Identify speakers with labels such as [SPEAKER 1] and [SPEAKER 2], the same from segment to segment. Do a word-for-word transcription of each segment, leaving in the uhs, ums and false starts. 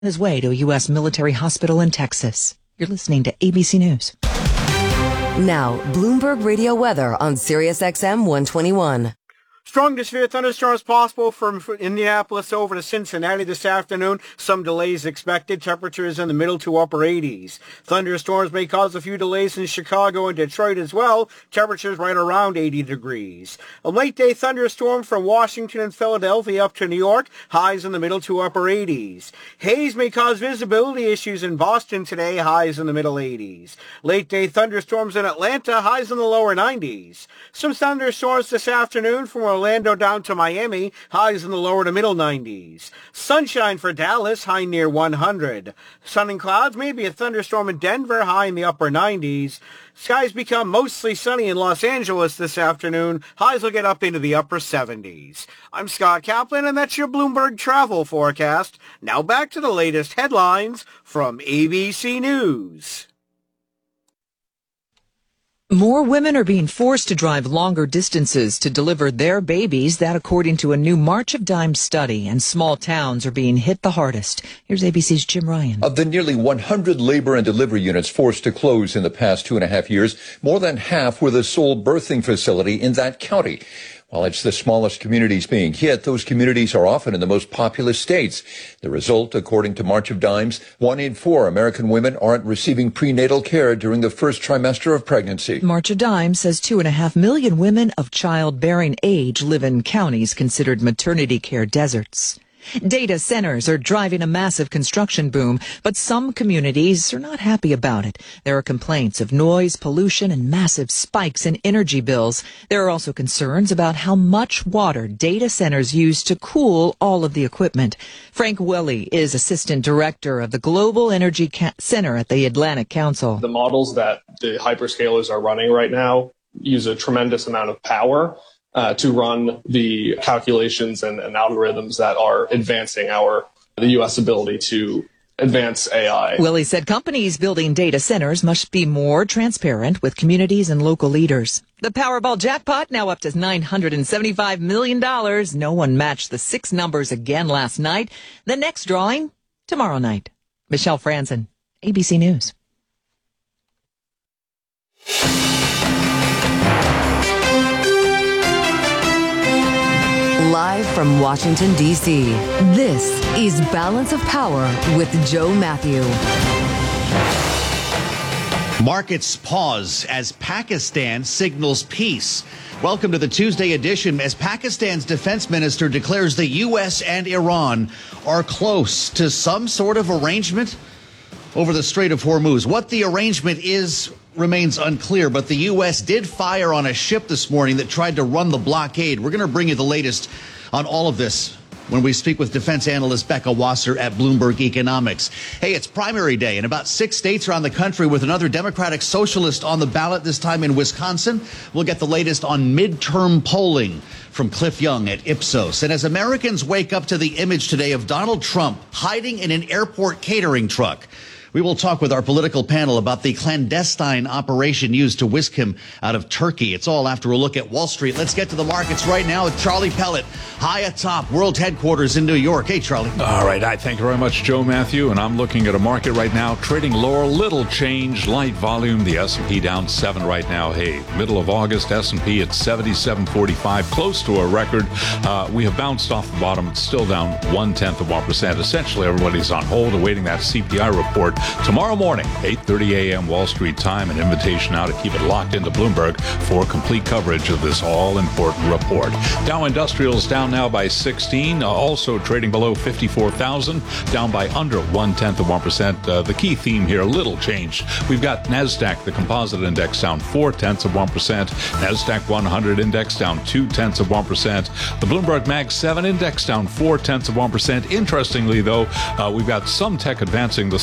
[SPEAKER 1] his way to a U S military hospital in Texas. You're listening to A B C News.
[SPEAKER 2] Now, Bloomberg Radio weather on Sirius X M one twenty-one.
[SPEAKER 3] Strong to severe thunderstorms possible from Indianapolis over to Cincinnati this afternoon. Some delays expected. Temperatures in the middle to upper eighties. Thunderstorms may cause a few delays in Chicago and Detroit as well. Temperatures right around eighty degrees. A late day thunderstorm from Washington and Philadelphia up to New York. Highs in the middle to upper eighties. Haze may cause visibility issues in Boston today. Highs in the middle eighties. Late day thunderstorms in Atlanta. Highs in the lower nineties. Some thunderstorms this afternoon from Orlando down to Miami, highs in the lower to middle nineties. Sunshine for Dallas, high near one hundred. Sun and clouds, maybe a thunderstorm in Denver, high in the upper nineties. Skies become mostly sunny in Los Angeles this afternoon. Highs will get up into the upper seventies. I'm Scott Kaplan, and that's your Bloomberg travel forecast. Now back to the latest headlines from A B C News.
[SPEAKER 1] More women are being forced to drive longer distances to deliver their babies. That according to a new March of Dimes study, and small towns are being hit the hardest. Here's A B C's Jim Ryan.
[SPEAKER 4] Of the nearly one hundred labor and delivery units forced to close in the past two and a half years, more than half were the sole birthing facility in that county. While it's the smallest communities being hit, those communities are often in the most populous states. The result, according to March of Dimes, one in four American women aren't receiving prenatal care during the first trimester of pregnancy.
[SPEAKER 1] March of Dimes says two and a half million women of childbearing age live in counties considered maternity care deserts. Data centers are driving a massive construction boom, but some communities are not happy about it. There are complaints of noise, pollution, and massive spikes in energy bills. There are also concerns about how much water data centers use to cool all of the equipment. Frank Welly is Assistant Director of the Global Energy Ca- Center at the Atlantic Council.
[SPEAKER 5] The models that the hyperscalers are running right now use a tremendous amount of power Uh, to run the calculations and, and algorithms that are advancing our the U S ability to advance A I.
[SPEAKER 1] Willie said companies building data centers must be more transparent with communities and local leaders. The Powerball jackpot now up to nine hundred seventy-five million dollars. No one matched the six numbers again last night. The next drawing tomorrow night. Michelle Franzen, A B C News.
[SPEAKER 2] Live from Washington, D C, this is Balance of Power with Joe Matthew.
[SPEAKER 6] Markets pause as Pakistan signals peace. Welcome to the Tuesday edition as Pakistan's defense minister declares the U S and Iran are close to some sort of arrangement over the Strait of Hormuz. What the arrangement is remains unclear, but the U S did fire on a ship this morning that tried to run the blockade. We're going to bring you the latest on all of this when we speak with defense analyst Becca Wasser at Bloomberg Economics. Hey, it's primary day in about six states around the country with another Democratic socialist on the ballot, this time in Wisconsin. We'll get the latest on midterm polling from Cliff Young at Ipsos. And as Americans wake up to the image today of Donald Trump hiding in an airport catering truck, we will talk with our political panel about the clandestine operation used to whisk him out of Turkey. It's all after a look at Wall Street. Let's get to the markets right now with Charlie Pellet, high atop World Headquarters in New York. Hey, Charlie.
[SPEAKER 7] All right. I thank you very much, Joe Matthew. And I'm looking at a market right now trading lower, little change, light volume. The S and P down seven right now. Hey, middle of August, S and P at seventy-seven forty-five, close to a record. Uh, we have bounced off the bottom. It's still down one-tenth of one percent. Essentially, everybody's on hold awaiting that C P I report. Tomorrow morning, eight thirty a.m. Wall Street time, an invitation now to keep it locked into Bloomberg for complete coverage of this all-important report. Dow Industrials down now by sixteen, uh, also trading below fifty-four thousand, down by under one-tenth of one percent. Uh, the key theme here, little change. We've got NASDAQ, the composite index, down four-tenths of one percent. NASDAQ one hundred index down two-tenths of one percent. The Bloomberg Mag seven index down four-tenths of one percent. Interestingly, though, uh, we've got some tech advancing. The S O X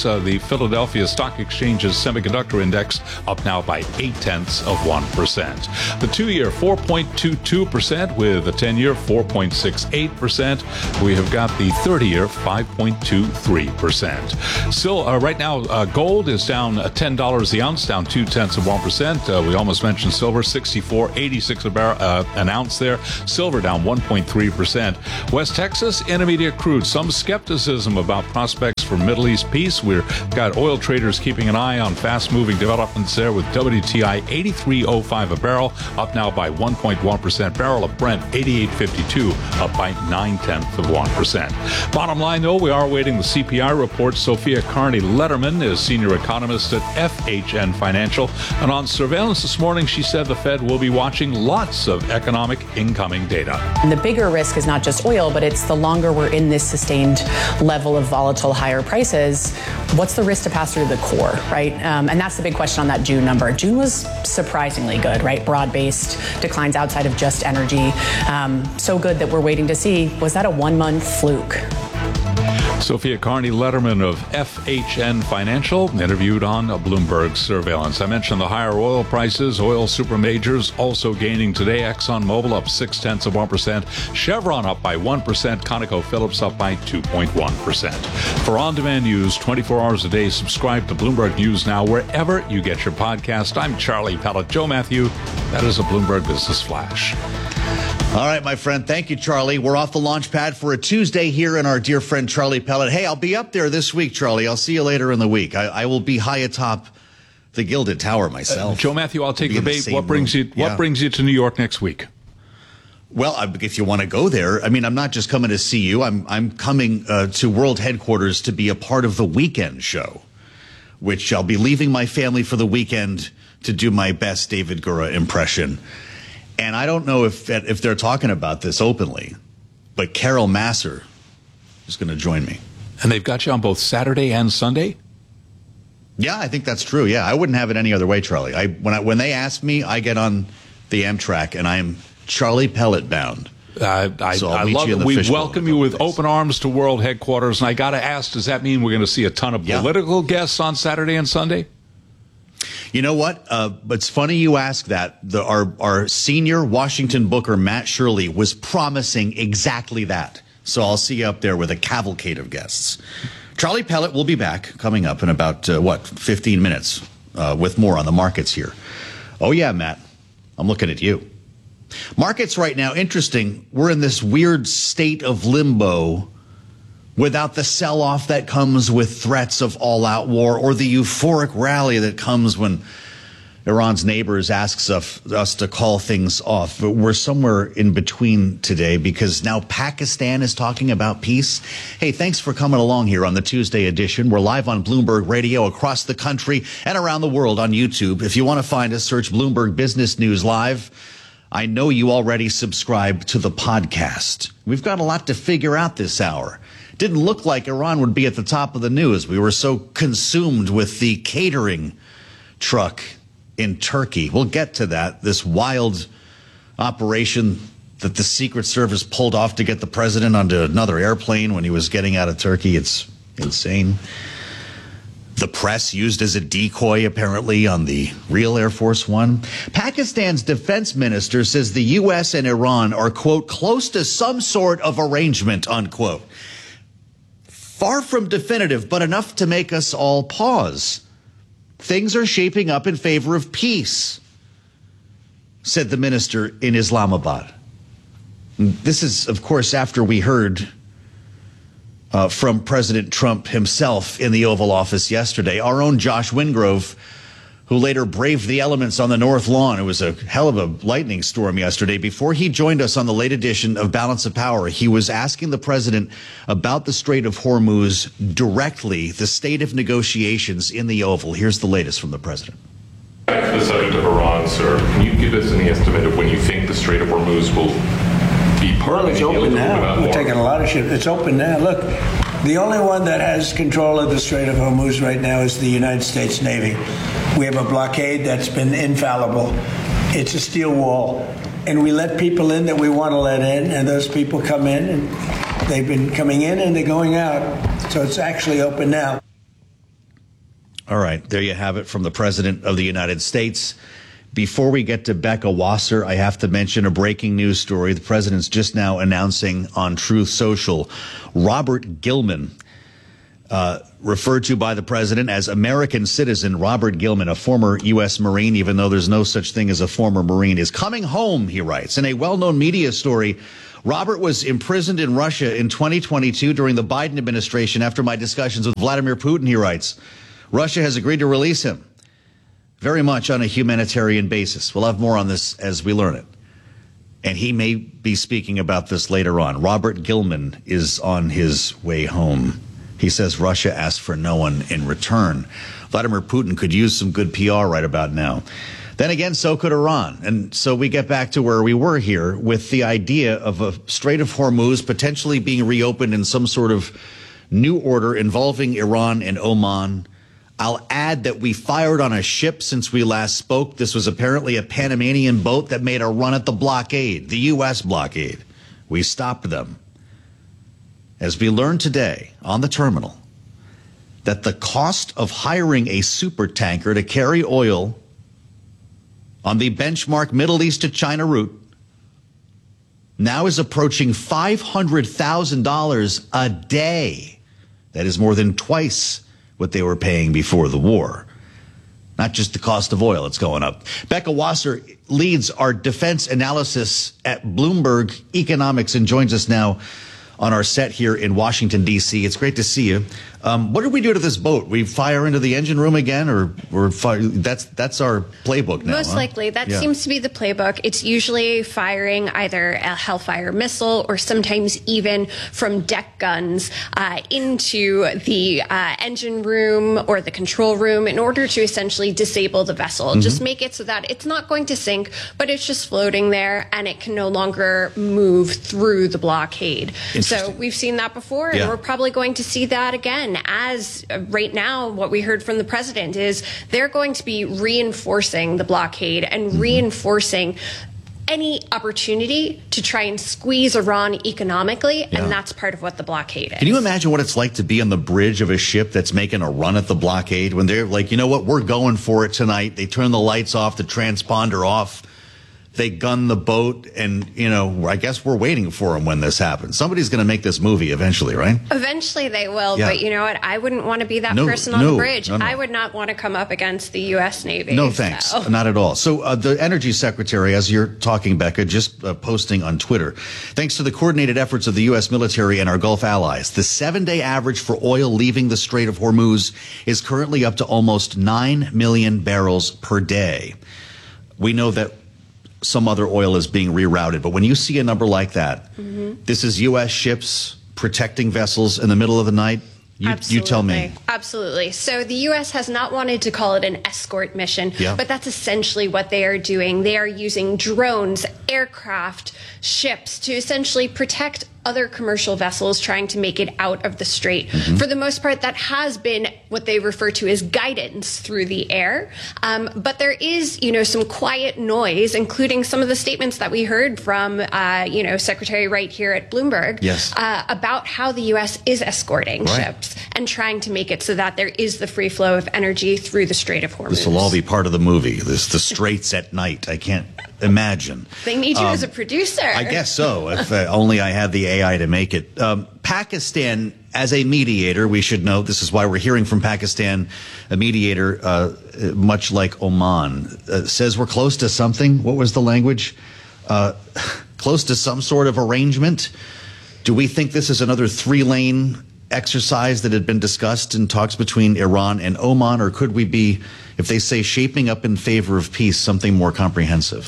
[SPEAKER 7] index, uh, the Philadelphia Stock Exchange's semiconductor index, up now by eight tenths of one percent. The two-year four point two two percent, with the ten-year four point six eight percent. We have got the thirty-year five point two three percent. Still, uh, right now, uh, gold is down uh, ten dollars the ounce, down two tenths of one percent. Uh, we almost mentioned silver, sixty-four eighty-six a barrel, uh, an ounce there. Silver down one point three percent. West Texas intermediate crude, some skepticism about prospects for Middle East peace. We've got oil traders keeping an eye on fast-moving developments there, with W T I eighty-three oh five a barrel, up now by one point one percent. Barrel of Brent eighty-eight fifty-two, up by nine tenths of one percent. Bottom line, though, we are awaiting the C P I report. Sophia Carney-Letterman is senior economist at F H N Financial, and on surveillance this morning, she said the Fed will be watching lots of economic incoming data.
[SPEAKER 8] And the bigger risk is not just oil, but it's the longer we're in this sustained level of volatile higher prices, what's the risk to pass through the core, right? Um, and that's the big question on that June number. June was surprisingly good, right? Broad-based declines outside of just energy. Um, so good that we're waiting to see, was that a one-month fluke?
[SPEAKER 7] Sophia Carney-Letterman of F H N Financial, interviewed on Bloomberg Surveillance. I mentioned the higher oil prices. Oil super majors also gaining today. ExxonMobil up six tenths of one percent. Chevron up by one percent. ConocoPhillips up by two point one percent. For on-demand news, twenty-four hours a day, subscribe to Bloomberg News Now wherever you get your podcast. I'm Charlie Pellet. Joe Matthew, that is a Bloomberg Business Flash.
[SPEAKER 6] All right, my friend. Thank you, Charlie. We're off the launch pad for a Tuesday here in our dear friend Charlie Pellet. Hey, I'll be up there this week, Charlie. I'll see you later in the week. I, I will be high atop the Gilded Tower myself.
[SPEAKER 7] Uh, Joe Matthew, I'll take the bait. What brings
[SPEAKER 6] room.
[SPEAKER 7] you? What
[SPEAKER 6] yeah.
[SPEAKER 7] brings you to New York next week?
[SPEAKER 6] Well, if you want to go there, I mean, I'm not just coming to see you. I'm I'm coming uh, to World Headquarters to be a part of the weekend show, which I'll be leaving my family for the weekend to do my best David Gura impression. And I don't know if if they're talking about this openly, but Carol Massar is going to join me.
[SPEAKER 7] And they've got you on both Saturday and Sunday?
[SPEAKER 6] Yeah, I think that's true. Yeah, I wouldn't have it any other way, Charlie. I when I when they ask me, I get on the Amtrak and I'm Charlie Pellet bound.
[SPEAKER 7] Uh, I,
[SPEAKER 6] so
[SPEAKER 7] I love it. We welcome you with open arms to World Headquarters. And I got to ask, does that mean we're going to see a ton of
[SPEAKER 6] yeah.
[SPEAKER 7] political guests on Saturday and Sunday?
[SPEAKER 6] You know what? Uh, it's funny you ask that. The, our, our senior Washington booker, Matt Shirley, was promising exactly that. So I'll see you up there with a cavalcade of guests. Charlie Pellet will be back coming up in about, uh, what, fifteen minutes uh, with more on the markets here. Oh, yeah, Matt. I'm looking at you. Markets right now, interesting. We're in this weird state of limbo without the sell-off that comes with threats of all-out war or the euphoric rally that comes when Iran's neighbors asks us, us to call things off. But we're somewhere in between today because now Pakistan is talking about peace. Hey, thanks for coming along here on the Tuesday edition. We're live on Bloomberg Radio across the country and around the world on YouTube. If you want to find us, search Bloomberg Business News Live. I know you already subscribe to the podcast. We've got a lot to figure out this hour. Didn't look like Iran would be at the top of the news. We were so consumed with the catering truck in Turkey. We'll get to that, this wild operation that the Secret Service pulled off to get the president onto another airplane when he was getting out of Turkey. It's insane. The press used as a decoy, apparently, on the real Air Force One. Pakistan's defense minister says the U S and Iran are, quote, close to some sort of arrangement, unquote. Far from definitive, but enough to make us all pause. Things are shaping up in favor of peace, said the minister in Islamabad. This is, of course, after we heard uh, from President Trump himself in the Oval Office yesterday. Our own Josh Wingrove, who later braved the elements on the North Lawn. It was a hell of a lightning storm yesterday. Before he joined us on the late edition of Balance of Power, he was asking the president about the Strait of Hormuz directly, the state of negotiations in the Oval. Here's the latest from the president.
[SPEAKER 9] Back to the subject of Iran, sir. Can you give us any estimate of when you think the Strait of Hormuz will be part
[SPEAKER 10] well,
[SPEAKER 9] of
[SPEAKER 10] it's
[SPEAKER 9] the
[SPEAKER 10] open now. We're taking a lot of ships. It's open now. Look, the only one that has control of the Strait of Hormuz right now is the United States Navy. We have a blockade that's been infallible. It's a steel wall. And we let people in that we want to let in, and those people come in, and they've been coming in and they're going out. So it's actually open now.
[SPEAKER 6] All right, there you have it from the President of the United States. Before we get to Becca Wasser, I have to mention a breaking news story. The President's just now announcing on Truth Social, Robert Gilman, uh, referred to by the President as American citizen Robert Gilman, a former U S Marine, even though there's no such thing as a former Marine, is coming home, he writes. In a well-known media story, Robert was imprisoned in Russia in twenty twenty-two during the Biden administration after my discussions with Vladimir Putin, he writes. Russia has agreed to release him, very much on a humanitarian basis. We'll have more on this as we learn it. And he may be speaking about this later on. Robert Gilman is on his way home. He says Russia asked for no one in return. Vladimir Putin could use some good P R right about now. Then again, so could Iran. And so we get back to where we were here with the idea of a Strait of Hormuz potentially being reopened in some sort of new order involving Iran and Oman. I'll add that we fired on a ship since we last spoke. This was apparently a Panamanian boat that made a run at the blockade, the U S blockade. We stopped them. As we learned today on the terminal, that the cost of hiring a super tanker to carry oil on the benchmark Middle East to China route now is approaching five hundred thousand dollars a day. That is more than twice what they were paying before the war. Not just the cost of oil, it's going up. Becca Wasser leads our defense analysis at Bloomberg Economics and joins us now on our set here in Washington, D C. It's great to see you. Um, what did we do to this boat? We fire into the engine room again, or or fire, that's that's our playbook now?
[SPEAKER 11] Most
[SPEAKER 6] huh?
[SPEAKER 11] likely. That
[SPEAKER 6] yeah.
[SPEAKER 11] seems to be the playbook. It's usually firing either a Hellfire missile or sometimes even from deck guns uh, into the uh, engine room or the control room in order to essentially disable the vessel. Mm-hmm. Just make it so that it's not going to sink, but it's just floating there and it can no longer move through the blockade. So we've seen that before, and
[SPEAKER 6] yeah.
[SPEAKER 11] we're probably going to see that again. As uh, right now, what we heard from the president is they're going to be reinforcing the blockade and mm-hmm. reinforcing any opportunity to try and squeeze Iran economically, yeah. and that's part of what the blockade is.
[SPEAKER 6] Can you imagine what it's like to be on the bridge of a ship that's making a run at the blockade when they're like, you know what, we're going for it tonight. They turn the lights off, the transponder off. They gun the boat, and, you know, I guess we're waiting for them when this happens. Somebody's going to make this movie eventually, right?
[SPEAKER 11] Eventually they will,
[SPEAKER 6] yeah.
[SPEAKER 11] but you know what? I wouldn't want to be that
[SPEAKER 6] no,
[SPEAKER 11] person on
[SPEAKER 6] no,
[SPEAKER 11] the bridge.
[SPEAKER 6] No, no.
[SPEAKER 11] I would not want to come up against the U S Navy.
[SPEAKER 6] No, thanks.
[SPEAKER 11] So.
[SPEAKER 6] Not at all. So uh, the Energy Secretary, as you're talking, Becca, just uh, posting on Twitter, thanks to the coordinated efforts of the U S military and our Gulf allies, the seven-day average for oil leaving the Strait of Hormuz is currently up to almost nine million barrels per day. We know that some other oil is being rerouted. But when you see a number like that, mm-hmm. this is U S ships protecting vessels in the middle of the night. You, you tell me.
[SPEAKER 11] Absolutely. So the U S has not wanted to call it an escort mission,
[SPEAKER 6] yeah.
[SPEAKER 11] but that's essentially what they are doing. They are using drones, aircraft, ships to essentially protect other commercial vessels trying to make it out of the strait. Mm-hmm. For the most part, that has been what they refer to as guidance through the air. Um, but there is, you know, some quiet noise, including some of the statements that we heard from, uh, you know, Secretary Wright here at Bloomberg
[SPEAKER 6] yes.
[SPEAKER 11] uh, about how the U S is escorting
[SPEAKER 6] right.
[SPEAKER 11] ships and trying to make it so that there is the free flow of energy through the Strait of Hormuz.
[SPEAKER 6] This will all be part of the movie. This the straits at night. I can't imagine.
[SPEAKER 11] They need you
[SPEAKER 6] um,
[SPEAKER 11] as a producer.
[SPEAKER 6] I guess so. If uh, only I had the A I to make it. Um, Pakistan, as a mediator, we should note, this is why we're hearing from Pakistan, a mediator, uh, much like Oman, uh, says we're close to something. What was the language? Uh, close to some sort of arrangement. Do we think this is another three-lane exercise that had been discussed in talks between Iran and Oman, or could we be, if they say shaping up in favor of peace, something more comprehensive?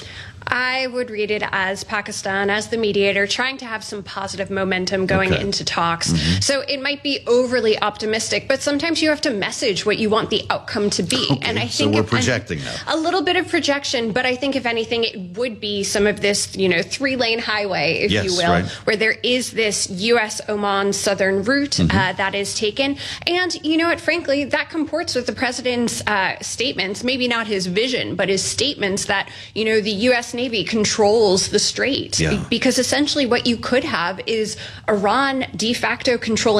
[SPEAKER 11] I would read it as Pakistan, as the mediator, trying to have some positive momentum going
[SPEAKER 6] okay.
[SPEAKER 11] into talks.
[SPEAKER 6] Mm-hmm.
[SPEAKER 11] So it might be overly optimistic, but sometimes you have to message what you want the outcome to be.
[SPEAKER 6] Okay.
[SPEAKER 11] And I
[SPEAKER 6] so
[SPEAKER 11] think
[SPEAKER 6] we're
[SPEAKER 11] if,
[SPEAKER 6] projecting now.
[SPEAKER 11] A little bit of projection, but I think if anything, it would be some of this, you know, three-lane highway, if
[SPEAKER 6] yes,
[SPEAKER 11] you will,
[SPEAKER 6] right.
[SPEAKER 11] where there is this U S Oman southern route mm-hmm. uh, that is taken. And you know what, frankly, that comports with the president's uh, statements, maybe not his vision, but his statements that, you know, the U S Navy controls the strait.
[SPEAKER 6] Yeah.
[SPEAKER 11] Because essentially what you could have is Iran de facto controlling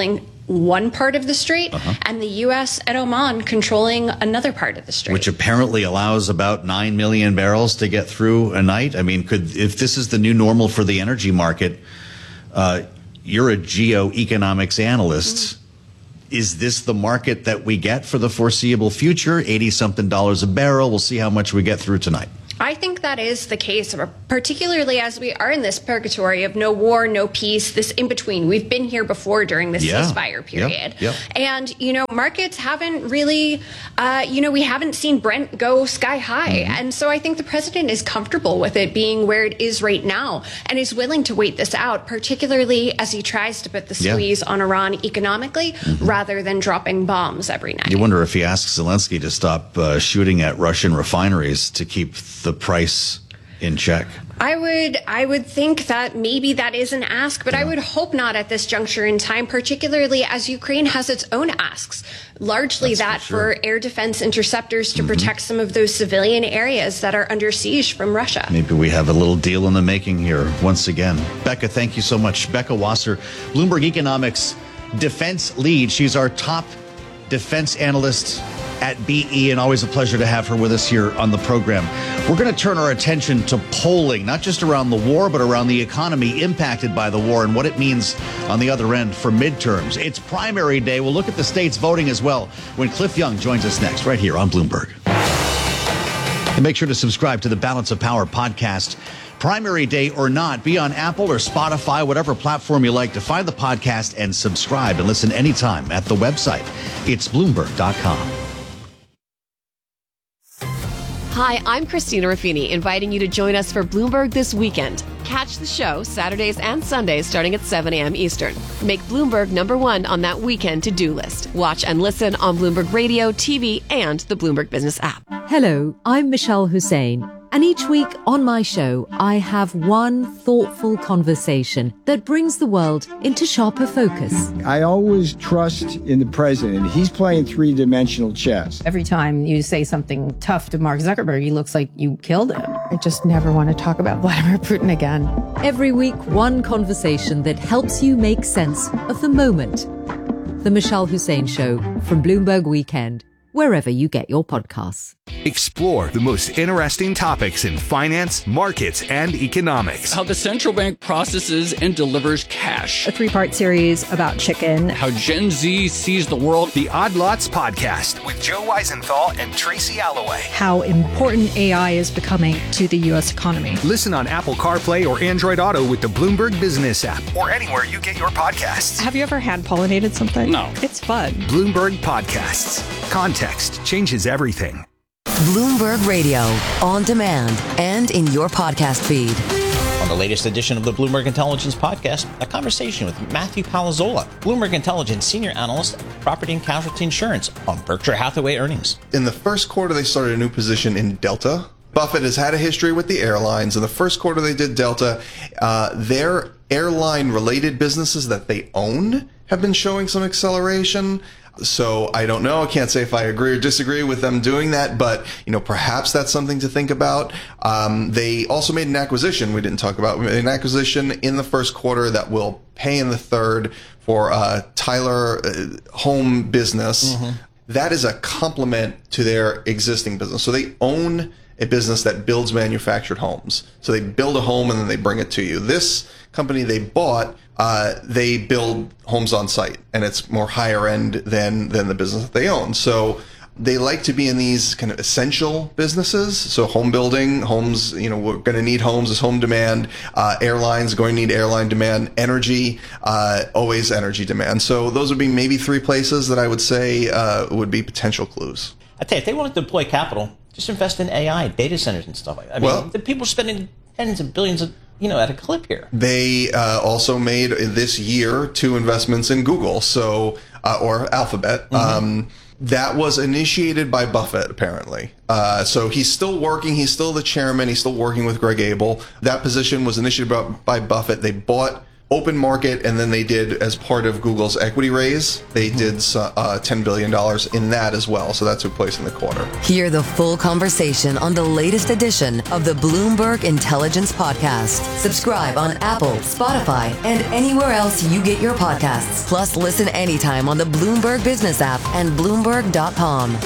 [SPEAKER 11] one part of the strait,
[SPEAKER 6] uh-huh.
[SPEAKER 11] and the U S at Oman controlling another part of the strait.
[SPEAKER 6] Which apparently allows about nine million barrels to get through a night. I mean, could if this is the new normal for the energy market, uh, you're a geoeconomics analyst. Mm-hmm. Is this the market that we get for the foreseeable future? eighty-something dollars a barrel. We'll see how much we get through tonight.
[SPEAKER 11] I think that is the case, particularly as we are in this purgatory of no war, no peace, this in-between. We've been here before during this
[SPEAKER 6] yeah.
[SPEAKER 11] ceasefire period.
[SPEAKER 6] Yep. Yep.
[SPEAKER 11] And, you know, markets haven't really, uh, you know, we haven't seen Brent go sky high. Mm-hmm. And so I think the president is comfortable with it being where it is right now and is willing to wait this out, particularly as he tries to put the squeeze yeah. on Iran economically mm-hmm. rather than dropping bombs every night.
[SPEAKER 6] You wonder if he asks Zelensky to stop uh, shooting at Russian refineries to keep the price in check.
[SPEAKER 11] I would I would think that maybe that is an ask, but yeah. I would hope not at this juncture in time, particularly as Ukraine has its own asks, largely That's that for, sure. for air defense interceptors to mm-hmm. protect some of those civilian areas that are under siege from Russia.
[SPEAKER 6] Maybe we have a little deal in the making here once again. Becca, thank you so much. Becca Wasser, Bloomberg Economics defense lead. She's our top defense analyst at B E, and always a pleasure to have her with us here on the program. We're going to turn our attention to polling, not just around the war, but around the economy impacted by the war and what it means on the other end for midterms. It's primary day. We'll look at the states voting as well when Cliff Young joins us next, right here on Bloomberg. And make sure to subscribe to the Balance of Power podcast. Primary day or not, be on Apple or Spotify, whatever platform you like, to find the podcast and subscribe and listen anytime at the website. It's Bloomberg dot com.
[SPEAKER 12] Hi, I'm Christina Ruffini, inviting you to join us for Bloomberg This Weekend. Catch the show Saturdays and Sundays starting at seven a.m. Eastern. Make Bloomberg number one on that weekend to-do list. Watch and listen on Bloomberg Radio, T V, and the Bloomberg Business app.
[SPEAKER 13] Hello, I'm Michelle Hussein. And each week on my show, I have one thoughtful conversation that brings the world into sharper focus.
[SPEAKER 14] I always trust in the president. He's playing three-dimensional chess.
[SPEAKER 15] Every time you say something tough to Mark Zuckerberg, he looks like you killed him. I just never want to talk about Vladimir Putin again.
[SPEAKER 13] Every week, one conversation that helps you make sense of the moment. The Michelle Hussein Show from Bloomberg Weekend, wherever you get your podcasts.
[SPEAKER 16] Explore the most interesting topics in finance, markets, and economics.
[SPEAKER 17] How the central bank processes and delivers cash.
[SPEAKER 18] A three-part series about chicken.
[SPEAKER 17] How Gen Z sees the world.
[SPEAKER 16] The Odd Lots Podcast with Joe Weisenthal and Tracy Alloway.
[SPEAKER 18] How important A I is becoming to the U S economy.
[SPEAKER 16] Listen on Apple CarPlay or Android Auto with the Bloomberg Business app or anywhere you get your podcasts.
[SPEAKER 18] Have you ever hand pollinated something?
[SPEAKER 17] No.
[SPEAKER 18] It's fun.
[SPEAKER 16] Bloomberg Podcasts. Context changes everything.
[SPEAKER 2] Bloomberg Radio, on demand and in your podcast feed.
[SPEAKER 19] On the latest edition of the Bloomberg Intelligence Podcast, a conversation with Matthew Palazzola, Bloomberg Intelligence Senior Analyst, Property and Casualty Insurance on Berkshire Hathaway earnings.
[SPEAKER 20] In the first quarter, they started a new position in Delta. Buffett has had a history with the airlines. In the first quarter, they did Delta. Uh, their airline-related businesses that they own have been showing some acceleration. So I don't know. I can't say if I agree or disagree with them doing that, but you know, perhaps that's something to think about. Um, they also made an acquisition we didn't talk about. We made an acquisition in the first quarter that will pay in the third for uh, Tyler uh, Home Business. Mm-hmm. That is a complement to their existing business. So they own a business that builds manufactured homes. So they build a home and then they bring it to you. This company they bought, uh, they build homes on site, and it's more higher end than than the business that they own. So they like to be in these kind of essential businesses. So home building, homes, you know, we're going to need homes as home demand. Uh, airlines going to need airline demand. Energy, uh, always energy demand. So those would be maybe three places that I would say uh, would be potential clues.
[SPEAKER 19] I tell you, if they want to deploy capital, just invest in A I, data centers and stuff like that. I mean, well, the people are spending tens of billions of, you know, at a clip here.
[SPEAKER 20] They uh, also made this year two investments in Google, so uh, or Alphabet. Mm-hmm. Um, that was initiated by Buffett, apparently. Uh, so he's still working. He's still the chairman. He's still working with Greg Abel. That position was initiated by, by Buffett. They bought open market, and then they did, as part of Google's equity raise, they did uh, ten billion dollars in that as well. So that took place in the quarter.
[SPEAKER 2] Hear the full conversation on the latest edition of the Bloomberg Intelligence Podcast. Subscribe on Apple, Spotify, and anywhere else you get your podcasts. Plus, listen anytime on the Bloomberg Business app and Bloomberg dot com.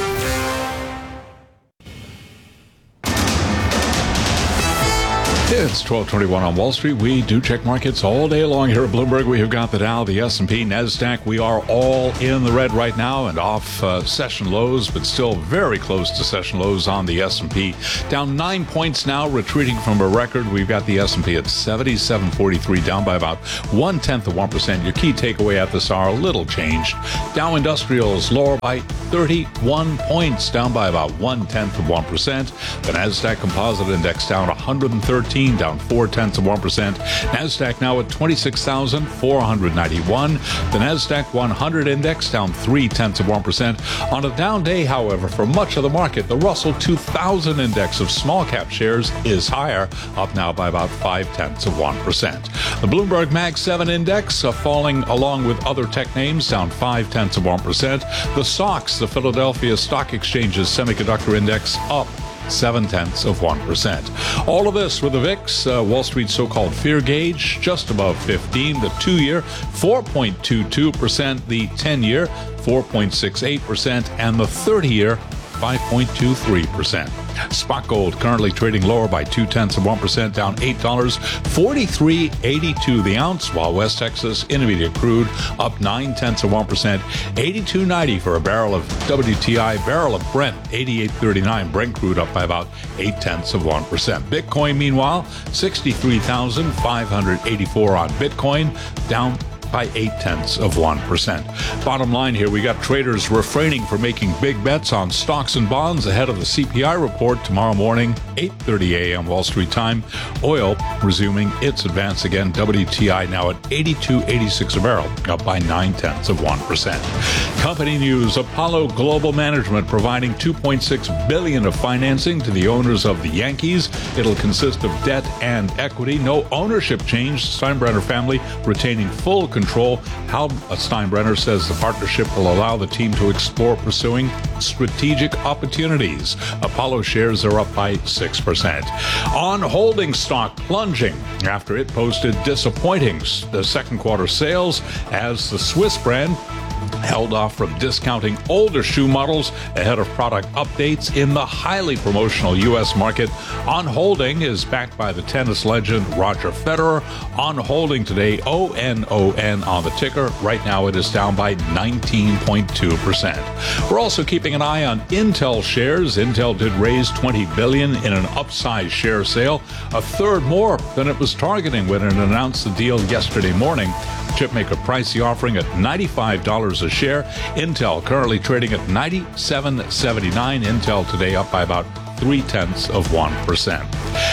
[SPEAKER 7] It's twelve twenty-one on Wall Street. We do check markets all day long here at Bloomberg. We have got the Dow, the S and P, NASDAQ. We are all in the red right now and off uh, session lows, but still very close to session lows on the S and P. Down nine points now, retreating from a record. We've got the S and P at seventy-seven forty-three, down by about one-tenth of one percent. Your key takeaway at this hour, a little changed. Dow Industrials lower by thirty-one points, down by about one-tenth of one percent. The NASDAQ Composite Index down one hundred thirteen, down four-tenths of one percent. NASDAQ now at twenty-six thousand four hundred ninety-one. The NASDAQ one hundred Index down three-tenths of one percent. On a down day, however, for much of the market, the Russell two thousand Index of small-cap shares is higher, up now by about five-tenths of one percent. The Bloomberg Mag seven Index uh, falling along with other tech names, down five-tenths of one percent. The S O X, the Philadelphia Stock Exchange's Semiconductor Index, up seven-tenths of one percent. All of this with the V I X, uh, Wall Street's so-called fear gauge, just above fifteen. The two-year, four point two two percent. The ten-year, four point six eight percent. And the thirty-year, five point two three percent. Spot gold currently trading lower by two-tenths of one percent, down eight dollars, forty-three eighty-two the ounce, while West Texas Intermediate crude up nine-tenths of one percent, eighty-two ninety for a barrel of W T I, barrel of Brent, eighty-eight thirty-nine, Brent crude up by about eight-tenths of one percent. Bitcoin, meanwhile, sixty-three thousand five hundred eighty-four on Bitcoin, down by eight-tenths of one percent. Bottom line here, we got traders refraining from making big bets on stocks and bonds ahead of the C P I report tomorrow morning, eight thirty a.m. Wall Street time. Oil resuming its advance again. W T I now at eighty-two eighty-six a barrel, up by nine-tenths of one percent. Company news, Apollo Global Management providing two point six billion dollars of financing to the owners of the Yankees. It'll consist of debt and equity. No ownership change. Steinbrenner family retaining full control. Control. Hal Steinbrenner says the partnership will allow the team to explore pursuing strategic opportunities. Apollo shares are up by six percent. On holding stock plunging after it posted disappointing the second quarter sales as the Swiss brand held off from discounting older shoe models ahead of product updates in the highly promotional U S market. On Holding is backed by the tennis legend Roger Federer. On Holding today, O N O N on the ticker. Right now it is down by nineteen point two percent. We're also keeping an eye on Intel shares. Intel did raise twenty billion dollars in an upsized share sale, a third more than it was targeting when it announced the deal yesterday morning. Chipmaker priced the offering at ninety-five dollars a share. Intel currently trading at ninety-seven seventy-nine. Intel today up by about three-tenths of one percent.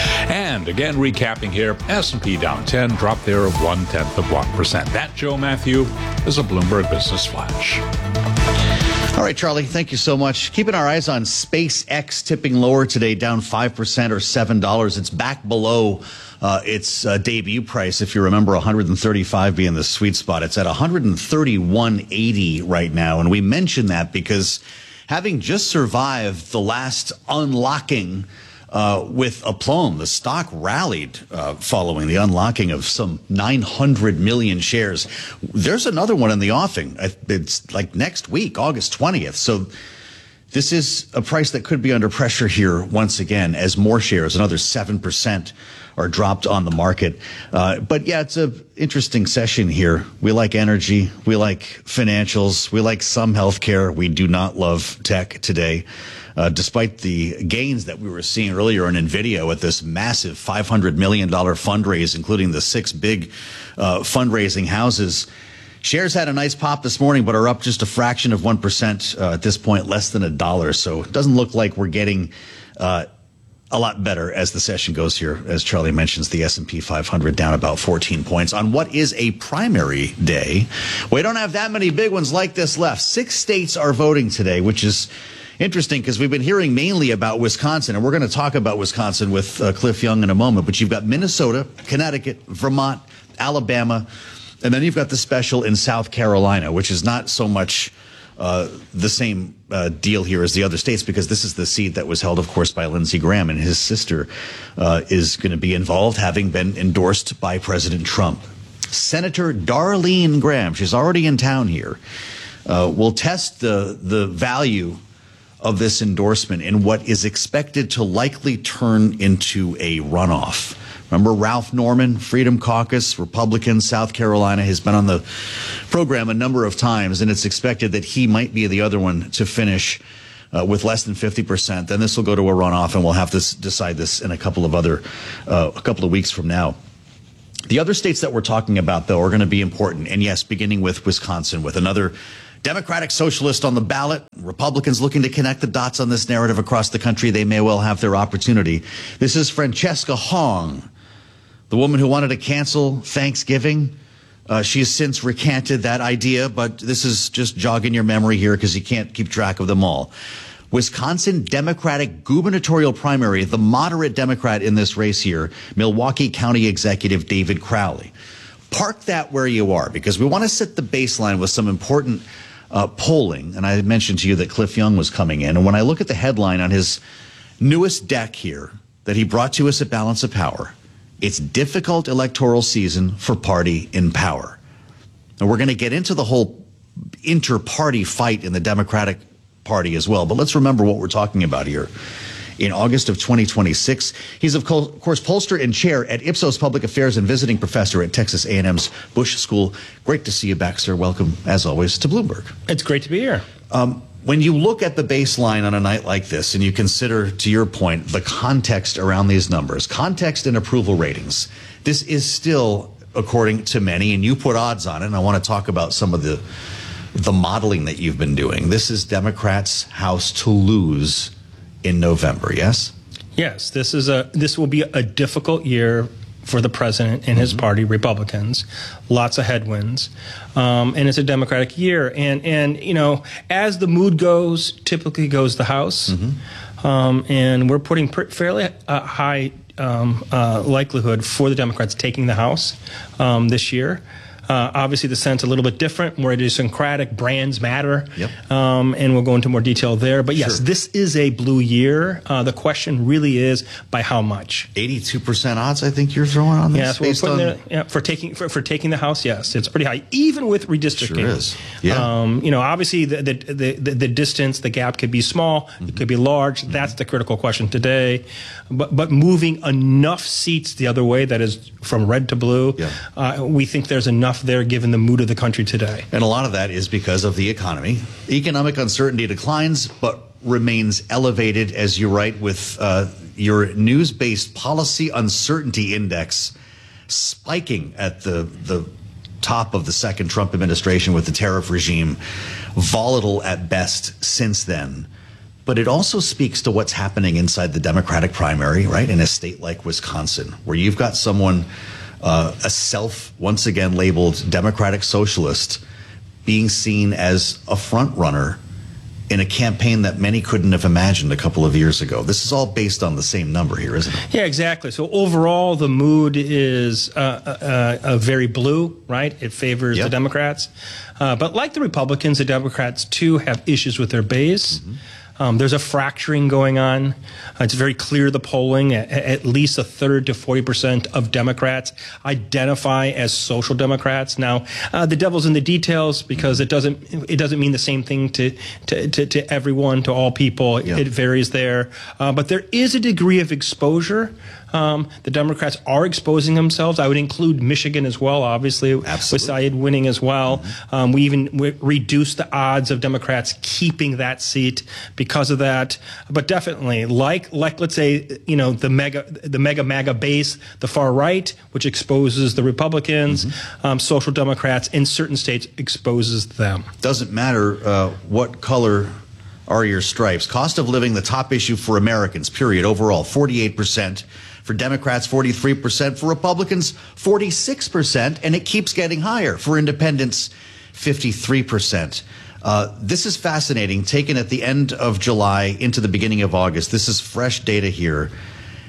[SPEAKER 7] And again, recapping here, S and P down ten, drop there of one-tenth of one percent. That, Joe Matthew, is a Bloomberg Business Flash.
[SPEAKER 6] All right, Charlie, thank you so much. Keeping our eyes on SpaceX tipping lower today, down five percent or seven dollars. It's back below uh, its uh, debut price. If you remember, one hundred thirty-five being the sweet spot. It's at one hundred thirty-one eighty right now. And we mention that because having just survived the last unlocking Uh, with aplomb, the stock rallied uh, following the unlocking of some nine hundred million shares. There's another one in the offing. It's like next week, August twentieth. So this is a price that could be under pressure here once again as more shares, another seven percent, are dropped on the market. Uh, but yeah, it's an interesting session here. We like energy. We like financials. We like some healthcare. We do not love tech today. Uh, despite the gains that we were seeing earlier in NVIDIA with this massive five hundred million dollars fundraise, including the six big uh, fundraising houses, shares had a nice pop this morning, but are up just a fraction of one percent uh, at this point, less than a dollar. So it doesn't look like we're getting uh, a lot better as the session goes here. As Charlie mentions, the S and P five hundred down about fourteen points on what is a primary day. We don't have that many big ones like this left. Six states are voting today, which is interesting because we've been hearing mainly about Wisconsin, and we're going to talk about Wisconsin with uh, Cliff Young in a moment. But you've got Minnesota, Connecticut, Vermont, Alabama, and then you've got the special in South Carolina, which is not so much uh, the same uh, deal here as the other states, because this is the seat that was held, of course, by Lindsey Graham, and his sister uh, is going to be involved, having been endorsed by President Trump. Senator Darlene Graham, she's already in town here, uh, will test the the value of this endorsement in what is expected to likely turn into a runoff. Remember Ralph Norman, Freedom Caucus, Republican, South Carolina, has been on the program a number of times, and it's expected that he might be the other one to finish uh, with less than fifty percent. Then this will go to a runoff, and we'll have to s- decide this in a couple of other, uh, a couple of weeks from now. The other states that we're talking about, though, are going to be important. And yes, beginning with Wisconsin, with another Democratic socialist on the ballot, Republicans looking to connect the dots on this narrative across the country. They may well have their opportunity. This is Francesca Hong, the woman who wanted to cancel Thanksgiving. Uh, she has since recanted that idea, but this is just jogging your memory here because you can't keep track of them all. Wisconsin Democratic gubernatorial primary, the moderate Democrat in this race here, Milwaukee County Executive David Crowley. Park that where you are, because we want to set the baseline with some important uh, polling. And I mentioned to you that Cliff Young was coming in. And when I look at the headline on his newest deck here that he brought to us at Balance of Power, it's difficult electoral season for party in power. And we're going to get into the whole inter-party fight in the Democratic Party as well. But let's remember what we're talking about here. In August of twenty twenty-six, he's, of course, pollster and chair at Ipsos Public Affairs and visiting professor at Texas A and M's Bush School. Great to see you back, sir. Welcome, as always, to Bloomberg.
[SPEAKER 21] It's great to be here.
[SPEAKER 6] Um, when you look at the baseline on a night like this and you consider, to your point, the context around these numbers, context and approval ratings, this is still, according to many, and you put odds on it, and I want to talk about some of the the modeling that you've been doing. This is Democrats' House to lose in November, yes?
[SPEAKER 21] Yes, this is a this will be a difficult year for the president and his mm-hmm. party, Republicans. Lots of headwinds, um, and it's a Democratic year. And and you know, as the mood goes, typically goes the House, mm-hmm. um, and we're putting pr- fairly uh, high um, uh, likelihood for the Democrats taking the House um, this year. Uh, obviously, the Senate's a little bit different, more idiosyncratic. Brands matter, yep. um, and we'll go into more detail there. But yes, sure. This is a blue year. Uh, the question really is by how much?
[SPEAKER 6] eighty-two percent odds, I think you're throwing on this.
[SPEAKER 21] Yes,
[SPEAKER 6] based
[SPEAKER 21] we're putting
[SPEAKER 6] on...
[SPEAKER 21] there, yeah, for taking for, for taking the House. Yes, it's pretty high, even with redistricting.
[SPEAKER 6] Sure is. Yeah.
[SPEAKER 21] Um, you know, obviously the the, the the the distance, the gap could be small, mm-hmm. it could be large. Mm-hmm. That's the critical question today. But but moving enough seats the other way, that is from red to blue, yeah. uh, we think there's enough there given the mood of the country today.
[SPEAKER 6] And a lot of that is because of the economy. Economic uncertainty declines, but remains elevated, as you write, with uh, your news-based policy uncertainty index spiking at the the top of the second Trump administration with the tariff regime, volatile at best since then. But it also speaks to what's happening inside the Democratic primary, right, in a state like Wisconsin, where you've got someone, uh, a self, once again labeled Democratic socialist, being seen as a front runner in a campaign that many couldn't have imagined a couple of years ago. This is all based on the same number here, isn't it?
[SPEAKER 21] Yeah, exactly. So overall, the mood is uh, uh, uh, very blue, right? It favors yep. the Democrats. Uh, but like the Republicans, the Democrats, too, have issues with their base. Mm-hmm. Um, there's a fracturing going on. Uh, it's very clear, the polling, at, at least a third to forty percent of Democrats identify as social Democrats. Now, uh, the devil's in the details, because it doesn't it doesn't mean the same thing to to, to, to everyone, to all people. Yeah. It varies there. Uh, but there is a degree of exposure. Um, the Democrats are exposing themselves. I would include Michigan as well, obviously, Absolutely. with Syed winning as well. Mm-hmm. Um, we even we reduced the odds of Democrats keeping that seat because of that. But definitely, like like let's say, you know, the mega the mega MAGA base, the far right, which exposes the Republicans, mm-hmm. um, social Democrats in certain states exposes them.
[SPEAKER 6] Doesn't matter uh, what color are your stripes. Cost of living, the top issue for Americans, period, overall, forty-eight percent. For Democrats, forty-three percent. For Republicans, forty-six percent. And it keeps getting higher. For independents, fifty-three percent. Uh, this is fascinating, taken at the end of July into the beginning of August. This is fresh data here.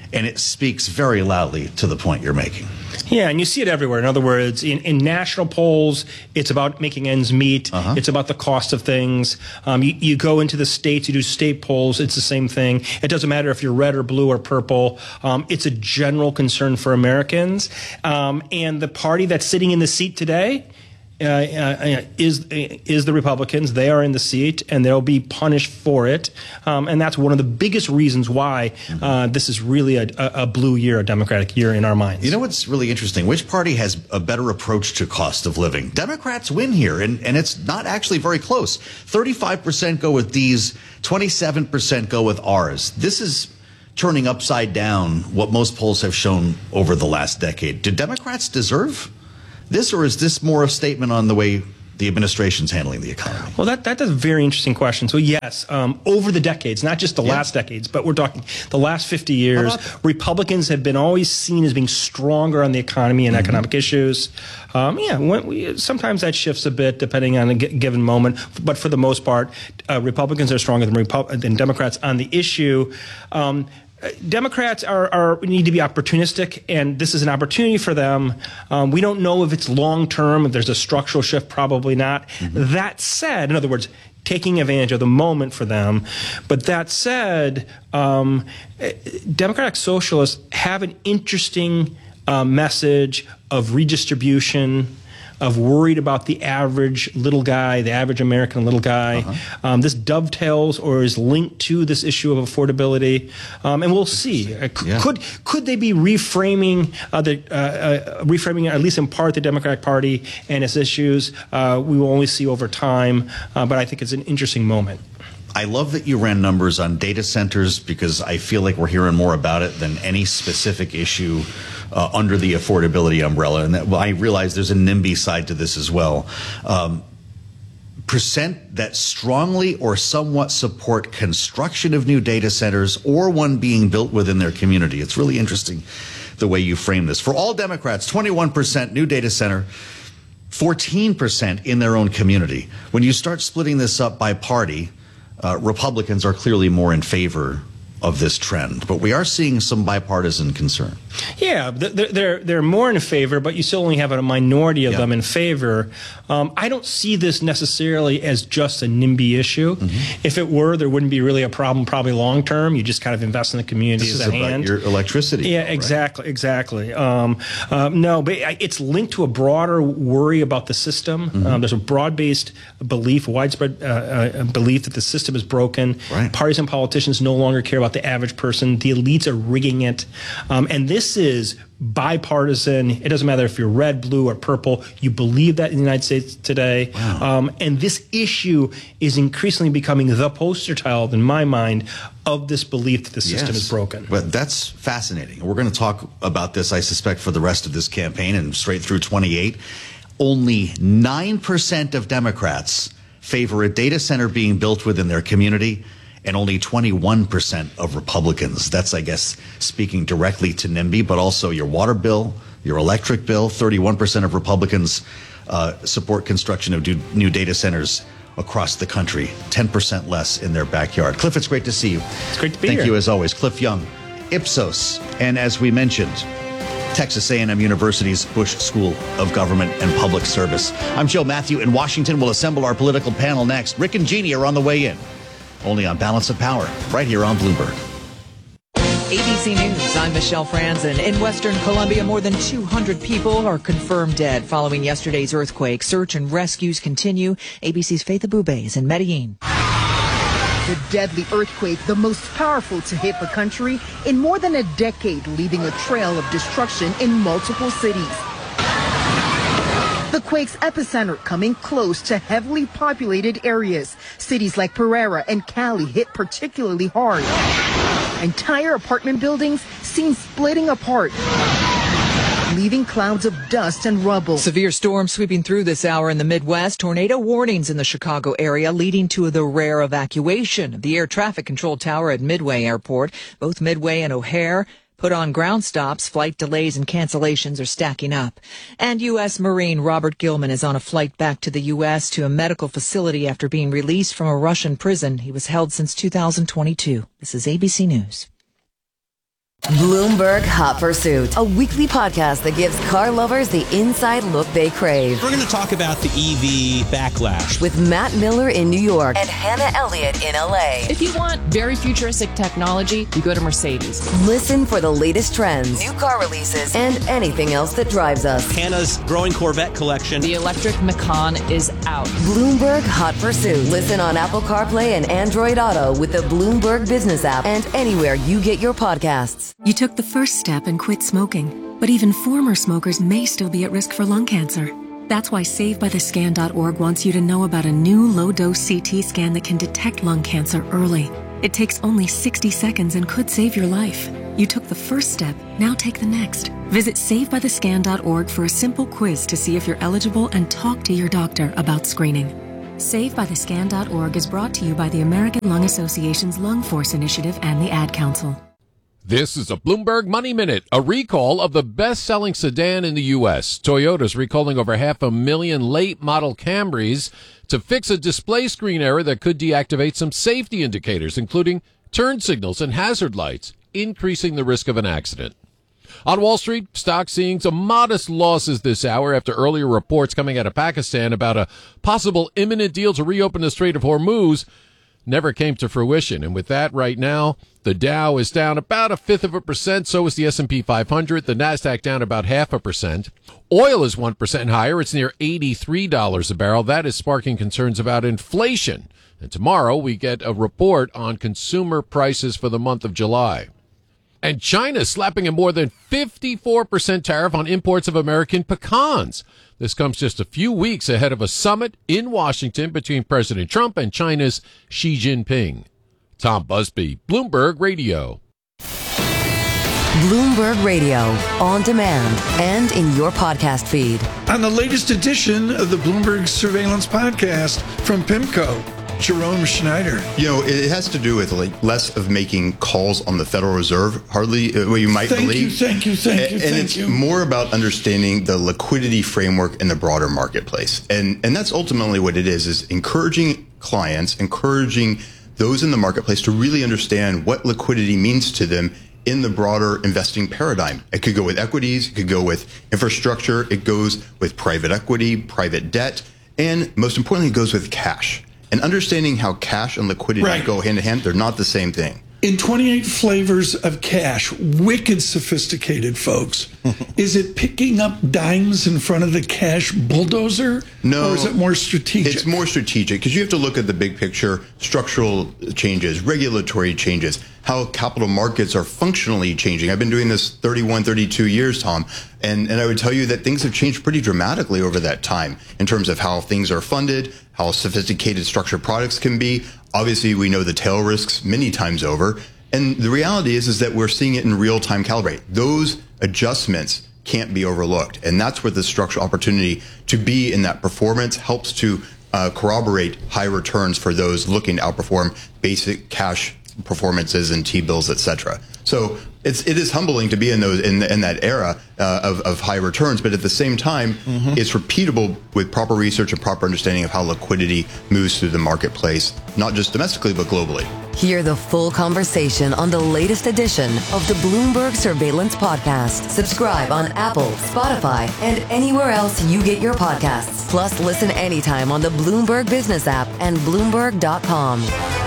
[SPEAKER 6] And it speaks very loudly to the point you're making.
[SPEAKER 21] Yeah, and you see it everywhere. In other words, in, in national polls, it's about making ends meet. Uh-huh. It's about the cost of things. Um, you, you go into the states, you do state polls, it's the same thing. It doesn't matter if you're red or blue or purple. Um, it's a general concern for Americans. Um, and the party that's sitting in the seat today Uh, uh, is is the Republicans. They are in the seat, and they'll be punished for it. Um, and that's one of the biggest reasons why uh, this is really a, a blue year, a Democratic year in our minds.
[SPEAKER 6] You know what's really interesting? Which party has a better approach to cost of living? Democrats win here, and, and it's not actually very close. thirty-five percent go with D's, twenty-seven percent go with R's. This is turning upside down what most polls have shown over the last decade. Do Democrats deserve this, or is this more a statement on the way the administration's handling the economy?
[SPEAKER 21] Well, that, that's a very interesting question. So, yes, um, over the decades, not just the yeah. last decades, but we're talking the last fifty years, Republicans have been always seen as being stronger on the economy and mm-hmm. economic issues. Um, yeah, when we, sometimes that shifts a bit depending on a g- given moment, but for the most part, uh, Republicans are stronger than, Repu- than Democrats on the issue. Um, Democrats are, are need to be opportunistic, and this is an opportunity for them. Um, we don't know if it's long term, if there's a structural shift, probably not. Mm-hmm. That said, in other words, taking advantage of the moment for them. But that said, um, Democratic Socialists have an interesting uh, message of redistribution, of worried about the average little guy, the average American little guy. Uh-huh. Um, this dovetails or is linked to this issue of affordability, um, and we'll see. Uh, yeah. Could could they be reframing uh, the uh, uh, reframing at least in part the Democratic Party and its issues? Uh, we will only see over time, uh, but I think it's an interesting moment.
[SPEAKER 6] I love that you ran numbers on data centers because I feel like we're hearing more about it than any specific issue uh, under the affordability umbrella. And that, well, I realize there's a NIMBY side to this as well. Um, percent that strongly or somewhat support construction of new data centers or one being built within their community. It's really interesting the way you frame this. For all Democrats, twenty-one percent new data center, fourteen percent in their own community. When you start splitting this up by party, Uh, Republicans are clearly more in favor of this trend, but we are seeing some bipartisan concern.
[SPEAKER 21] Yeah, they're they're, they're more in favor, but you still only have a minority of yeah. them in favor. Um, I don't see this necessarily as just a NIMBY issue. Mm-hmm. If it were, there wouldn't be really a problem. Probably long term, you just kind of invest in the community
[SPEAKER 6] this
[SPEAKER 21] as
[SPEAKER 6] is
[SPEAKER 21] a
[SPEAKER 6] about
[SPEAKER 21] hand.
[SPEAKER 6] Your electricity.
[SPEAKER 21] Yeah,
[SPEAKER 6] right?
[SPEAKER 21] exactly, exactly. Um, um, no, but it's linked to a broader worry about the system. Mm-hmm. Um, there's a broad-based belief, widespread uh, uh, belief that the system is broken.
[SPEAKER 6] Right.
[SPEAKER 21] Partisan politicians no longer care about the average person. The elites are rigging it, um, and this is bipartisan. It doesn't matter if you're red, blue, or purple. You believe that in the United States today.
[SPEAKER 6] Wow.
[SPEAKER 21] Um, and this issue is increasingly becoming the poster child, in my mind, of this belief that the system
[SPEAKER 6] yes.
[SPEAKER 21] is broken.
[SPEAKER 6] But that's fascinating. We're going to talk about this, I suspect, for the rest of this campaign and straight through twenty-eight. Only nine percent of Democrats favor a data center being built within their community, and only twenty-one percent of Republicans. That's, I guess, speaking directly to NIMBY, but also your water bill, your electric bill. thirty-one percent of Republicans uh, support construction of new data centers across the country, ten percent less in their backyard. Cliff, it's great to see you.
[SPEAKER 21] It's great to be
[SPEAKER 6] Thank
[SPEAKER 21] here.
[SPEAKER 6] you, as always. Cliff Young, Ipsos, and as we mentioned, Texas A and M University's Bush School of Government and Public Service. I'm Joe Matthew in Washington. We'll assemble our political panel next. Rick and Jeannie are on the way in. Only on Balance of Power, right here on Bloomberg.
[SPEAKER 1] A B C News, I'm Michelle Franzen. In Western Colombia, more than two hundred people are confirmed dead following yesterday's earthquake. Search and rescues continue. A B C's Faith Abube is in Medellin.
[SPEAKER 3] The deadly earthquake, the most powerful to hit the country in more than a decade, leaving a trail of destruction in multiple cities. The quake's epicenter coming close to heavily populated areas. Cities like Pereira and Cali hit particularly hard. Entire apartment buildings seen splitting apart, leaving clouds of dust and rubble.
[SPEAKER 1] Severe storms sweeping through this hour in the Midwest. Tornado warnings in the Chicago area, leading to the rare evacuation of the air traffic control tower at Midway Airport. Both Midway and O'Hare put on ground stops. Flight delays and cancellations are stacking up. And U S Marine Robert Gilman is on a flight back to the U S to a medical facility after being released from a Russian prison. He was held since two thousand twenty-two. This is A B C News.
[SPEAKER 2] Bloomberg Hot Pursuit, a weekly podcast that gives car lovers the inside look they crave.
[SPEAKER 4] We're going to talk about the E V backlash
[SPEAKER 2] with Matt Miller in New York and Hannah Elliott in L A.
[SPEAKER 22] If you want very futuristic technology, you go to Mercedes.
[SPEAKER 2] Listen for the latest trends, new car releases, and anything else that drives us.
[SPEAKER 4] Hannah's growing Corvette collection.
[SPEAKER 22] The electric Macan is out.
[SPEAKER 2] Bloomberg Hot Pursuit. Listen on Apple CarPlay and Android Auto with the Bloomberg Business app and anywhere you get your podcasts.
[SPEAKER 23] You took the first step and quit smoking, but even former smokers may still be at risk for lung cancer. That's why Save By The Scan dot org wants you to know about a new low-dose C T scan that can detect lung cancer early. It takes only sixty seconds and could save your life. You took the first step, now take the next. Visit Save By The Scan dot org for a simple quiz to see if you're eligible and talk to your doctor about screening. Save By The Scan dot org is brought to you by the American Lung Association's Lung Force Initiative and the Ad Council.
[SPEAKER 24] This is a Bloomberg Money Minute, a recall of the best-selling sedan in the U S. Toyota's recalling over half a million late-model Camrys to fix a display screen error that could deactivate some safety indicators, including turn signals and hazard lights, increasing the risk of an accident. On Wall Street, stocks seeing some modest losses this hour after earlier reports coming out of Pakistan about a possible imminent deal to reopen the Strait of Hormuz never came to fruition. And with that, right now, the Dow is down about a fifth of a percent. So is the S and P five hundred. The NASDAQ down about half a percent. Oil is one percent higher. It's near eighty-three dollars a barrel. That is sparking concerns about inflation. And tomorrow we get a report on consumer prices for the month of July. And China is slapping a more than fifty-four percent tariff on imports of American pecans. This comes just a few weeks ahead of a summit in Washington between President Trump and China's Xi Jinping. Tom Busby, Bloomberg Radio.
[SPEAKER 2] Bloomberg Radio, on demand and in your podcast feed.
[SPEAKER 25] On the latest edition of the Bloomberg Surveillance Podcast from PIMCO, Jerome Schneider.
[SPEAKER 26] You know, it has to do with like less of making calls on the Federal Reserve, hardly uh, what you might
[SPEAKER 25] thank
[SPEAKER 26] believe.
[SPEAKER 25] You, thank you, thank
[SPEAKER 26] and,
[SPEAKER 25] you,
[SPEAKER 26] and
[SPEAKER 25] thank
[SPEAKER 26] it's
[SPEAKER 25] you.
[SPEAKER 26] more about understanding the liquidity framework in the broader marketplace, and and that's ultimately what it is: is encouraging clients, encouraging those in the marketplace to really understand what liquidity means to them in the broader investing paradigm. It could go with equities, it could go with infrastructure, it goes with private equity, private debt, and most importantly, it goes with cash. And understanding how cash and liquidity
[SPEAKER 25] right.
[SPEAKER 26] go hand in hand, they're not the same thing.
[SPEAKER 25] In twenty-eight flavors of cash, wicked sophisticated, folks. Is it picking up dimes in front of the cash bulldozer?
[SPEAKER 26] No.
[SPEAKER 25] Or is it more strategic?
[SPEAKER 26] It's more strategic because you have to look at the big picture, structural changes, regulatory changes, how capital markets are functionally changing. I've been doing this thirty-one, thirty-two years, Tom, and, and I would tell you that things have changed pretty dramatically over that time in terms of how things are funded, how sophisticated structured products can be. Obviously, we know the tail risks many times over. And the reality is, is that we're seeing it in real time calibrate. Those adjustments can't be overlooked. And that's where the structural opportunity to be in that performance helps to uh, corroborate high returns for those looking to outperform basic cash performances and T-bills, et cetera. So it's, it is humbling to be in those in, in that era uh, of, of high returns, but at the same time, mm-hmm. it's repeatable with proper research and proper understanding of how liquidity moves through the marketplace, not just domestically, but globally.
[SPEAKER 2] Hear the full conversation on the latest edition of the Bloomberg Surveillance Podcast. Subscribe on Apple, Spotify, and anywhere else you get your podcasts. Plus, listen anytime on the Bloomberg Business app and Bloomberg dot com.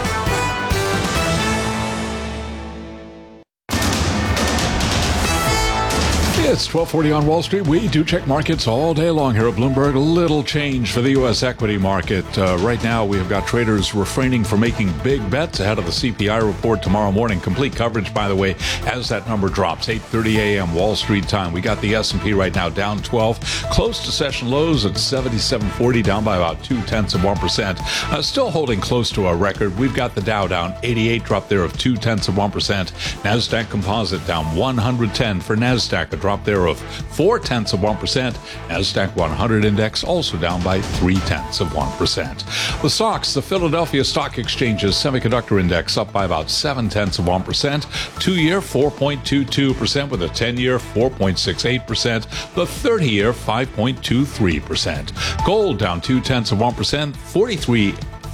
[SPEAKER 7] It's twelve forty on Wall Street. We do check markets all day long here at Bloomberg. A little change for the U S equity market. Uh, right now, we have got traders refraining from making big bets ahead of the C P I report tomorrow morning. Complete coverage, by the way, as that number drops. eight thirty a.m. Wall Street time. We got the S and P right now down twelve. Close to session lows at seventy-seven forty, down by about two-tenths of one percent. Uh, still holding close to our record. We've got the Dow down eighty-eight, drop there of two-tenths of one percent. NASDAQ Composite down one hundred ten for NASDAQ, a drop there of four-tenths of one percent. NASDAQ one hundred index also down by three-tenths of one percent. The S O X, the Philadelphia Stock Exchange's semiconductor index, up by about seven-tenths of one percent. Two-year, four point two two percent, with a ten-year, four point six eight percent. The thirty-year, five point two three percent. Gold down two-tenths of one percent, forty-three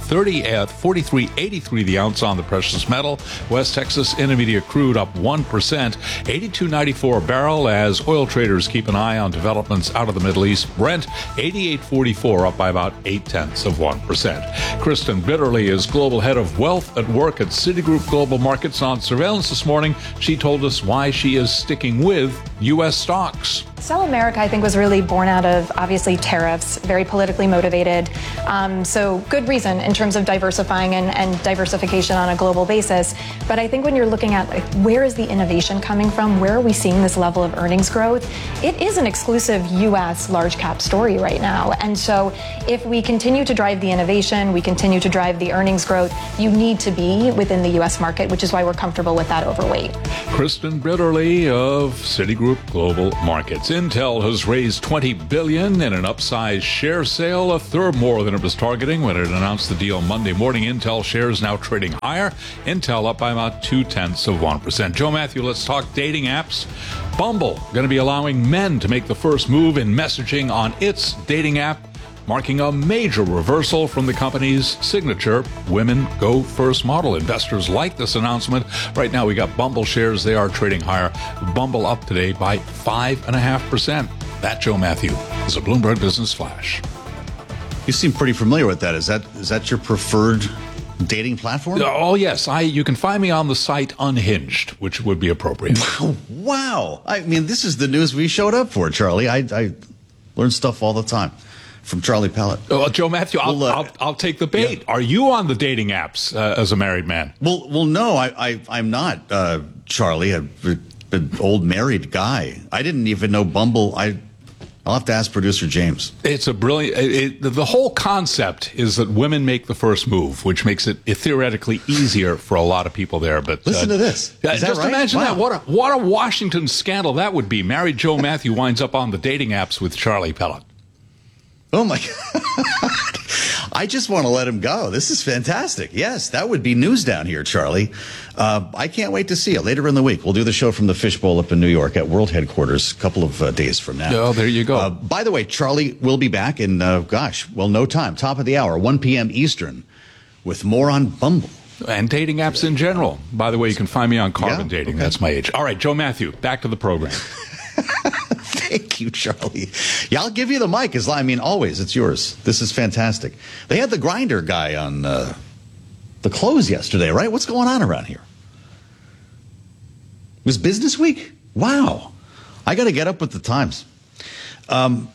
[SPEAKER 7] thirty, uh, forty-three eighty-three the ounce on the precious metal. West Texas Intermediate crude up one percent, eighty-two ninety-four a barrel as oil traders keep an eye on developments out of the Middle East. Brent eighty-eight forty-four, up by about eight tenths of one percent. Kristen Bitterly is global head of wealth at work at Citigroup Global Markets. On surveillance this morning, she told us why she is sticking with U S stocks.
[SPEAKER 5] Sell America, I think, was really born out of, obviously, tariffs, very politically motivated. Um, so good reason in terms of diversifying and, and diversification on a global basis. But I think when you're looking at like, where is the innovation coming from, where are we seeing this level of earnings growth, it is an exclusive U S large cap story right now. And so if we continue to drive the innovation, we continue to drive the earnings growth, you need to be within the U S market, which is why we're comfortable with that overweight.
[SPEAKER 7] Kristen Bitterly of Citigroup Global Markets. Intel has raised twenty billion dollars in an upsized share sale, a third more than it was targeting when it announced the deal Monday morning. Intel shares now trading higher. Intel up by about two tenths of one percent. Joe Matthew, let's talk dating apps. Bumble going to be allowing men to make the first move in messaging on its dating app, marking a major reversal from the company's signature women go first model. Investors like this announcement. Right now we got Bumble shares. They are trading higher. Bumble up today by five and a half percent. That, Joe Matthew, is a Bloomberg Business Flash.
[SPEAKER 6] You seem pretty familiar with that. Is that is that your preferred dating platform?
[SPEAKER 7] Oh, yes. I you can find me on the site Unhinged, which would be appropriate.
[SPEAKER 6] Wow. I mean, this is the news we showed up for, Charlie. I, I learn stuff all the time from Charlie Pellet.
[SPEAKER 7] Oh, Joe Matthew, I'll,
[SPEAKER 6] well, uh,
[SPEAKER 7] I'll, I'll take the bait. Yeah. Are you on the dating apps uh, as a married man?
[SPEAKER 6] Well, well, no, I, I, I'm not, uh, Charlie, a, an old married guy. I didn't even know Bumble. I, I'll have to ask producer James.
[SPEAKER 7] It's a brilliant, it, it, the whole concept is that women make the first move, which makes it theoretically easier for a lot of people there. But
[SPEAKER 6] listen uh, to this. Is
[SPEAKER 7] just
[SPEAKER 6] that right?
[SPEAKER 7] imagine
[SPEAKER 6] Wow.
[SPEAKER 7] that. What a, what a Washington scandal that would be. Married Joe Matthew winds up on the dating apps with Charlie Pellet.
[SPEAKER 6] Oh, my God. I just want to let him go. This is fantastic. Yes, that would be news down here, Charlie. Uh, I can't wait to see it later in the week. We'll do the show from the Fishbowl up in New York at World Headquarters a couple of uh, days from now.
[SPEAKER 7] Oh, there you go.
[SPEAKER 6] Uh, by the way, Charlie will be back in, uh, gosh, well, no time. Top of the hour, one p.m. Eastern, with more on Bumble.
[SPEAKER 7] And dating apps in general. By the way, you can find me on Carbon
[SPEAKER 6] Yeah,
[SPEAKER 7] Dating.
[SPEAKER 6] okay.
[SPEAKER 7] That's my age. All right, Joe Matthew, back to the program.
[SPEAKER 6] Thank you, Charlie. Yeah, I'll give you the mic. As I mean, always, it's yours. This is fantastic. They had the Grinder guy on uh, the close yesterday, right? What's going on around here? It was Business Week? Wow. I got to get up with the times. Um,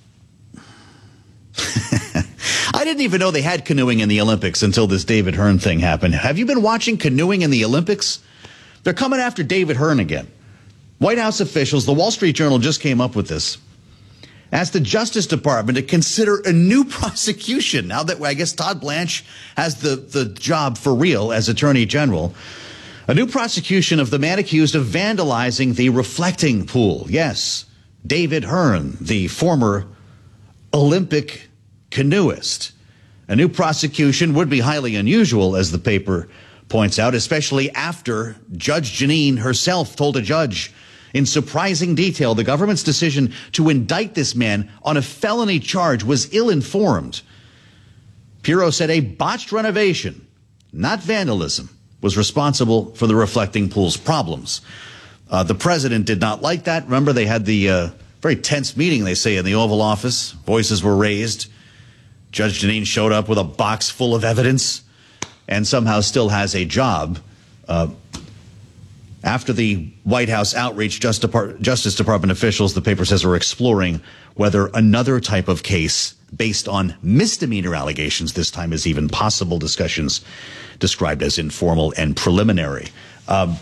[SPEAKER 6] I didn't even know they had canoeing in the Olympics until this David Hearn thing happened. Have you been watching canoeing in the Olympics? They're coming after David Hearn again. White House officials, the Wall Street Journal just came up with this, asked the Justice Department to consider a new prosecution. Now that I guess Todd Blanche has the, the job for real as Attorney General, a new prosecution of the man accused of vandalizing the reflecting pool. Yes, David Hearn, the former Olympic canoeist. A new prosecution would be highly unusual, as the paper points out, especially after Judge Jeanine herself told a judge in surprising detail the government's decision to indict this man on a felony charge was ill-informed. Pirro said a botched renovation, not vandalism, was responsible for the reflecting pool's problems. Uh, the president did not like that. Remember, they had the uh, very tense meeting, they say, in the Oval Office. Voices were raised. Judge Jeanine showed up with a box full of evidence and somehow still has a job. Uh, after the White House outreach, Just Depart- Justice Department officials, the paper says, are exploring whether another type of case based on misdemeanor allegations this time is even possible. Discussions described as informal and preliminary. Um,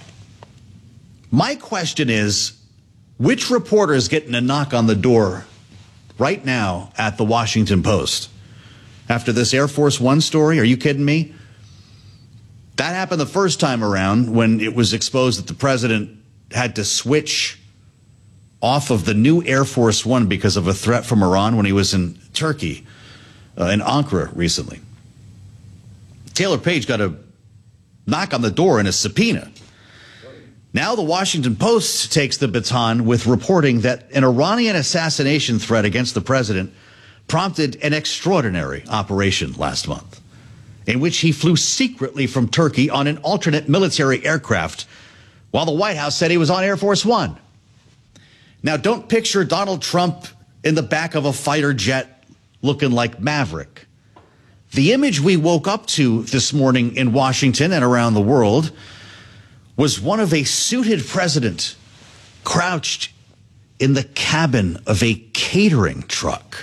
[SPEAKER 6] my question is, which reporter is getting a knock on the door right now at the Washington Post? After this Air Force One story, are you kidding me? That happened the first time around when it was exposed that the president had to switch off of the new Air Force One because of a threat from Iran when he was in Turkey, uh, in Ankara recently. Taylor Page got a knock on the door and a subpoena. Now the Washington Post takes the baton with reporting that an Iranian assassination threat against the president prompted an extraordinary operation last month. in which he flew secretly from Turkey on an alternate military aircraft, while the White House said he was on Air Force One. Now, don't picture Donald Trump in the back of a fighter jet looking like Maverick. The image we woke up to this morning in Washington and around the world was one of a suited president crouched in the cabin of a catering truck.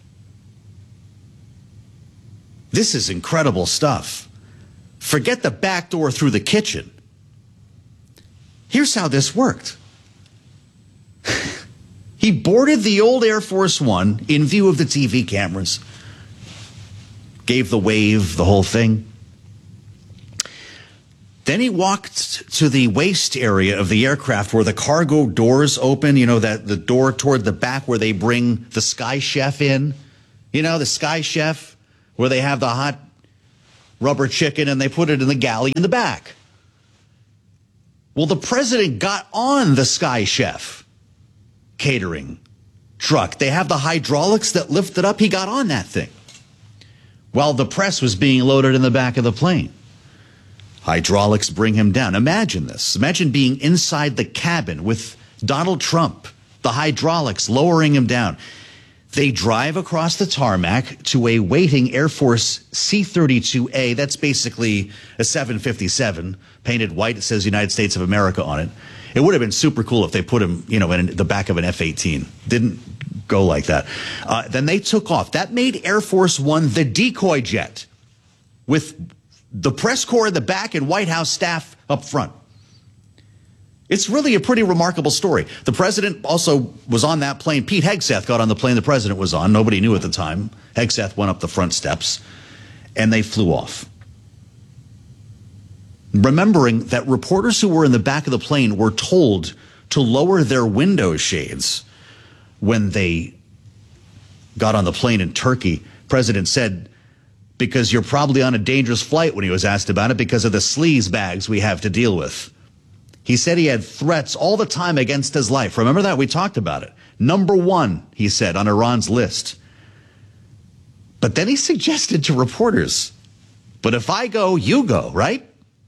[SPEAKER 6] This is incredible stuff. Forget the back door through the kitchen. Here's how this worked. He boarded the old Air Force One in view of the T V cameras, gave the wave, the whole thing. Then he walked to the waist area of the aircraft where the cargo doors open, you know, that the door toward the back where they bring the Sky Chef in. You know, the Sky Chef, where they have the hot rubber chicken and they put it in the galley in the back. Well, the president got on the Sky Chef catering truck. They have the hydraulics that lift it up. He got on that thing while the press was being loaded in the back of the plane. Hydraulics bring him down. Imagine this. Imagine being inside the cabin with Donald Trump, the hydraulics lowering him down. They drive across the tarmac to a waiting Air Force C thirty-two A. That's basically a seven fifty-seven, painted white. It says United States of America on it. It would have been super cool if they put him, you know, in the back of an F eighteen. Didn't go like that. Uh, then they took off. That made Air Force One the decoy jet with the press corps in the back and White House staff up front. It's really a pretty remarkable story. The president also was on that plane. Pete Hegseth got on the plane the president was on. Nobody knew at the time. Hegseth went up the front steps, and they flew off. Remembering that reporters who were in the back of the plane were told to lower their window shades when they got on the plane in Turkey. President said, because you're probably on a dangerous flight, when he was asked about it, because of the sleaze bags we have to deal with. He said he had threats all the time against his life. Remember that? We talked about it. Number one, he said, on Iran's list. But then he suggested to reporters, but if I go, you go, right?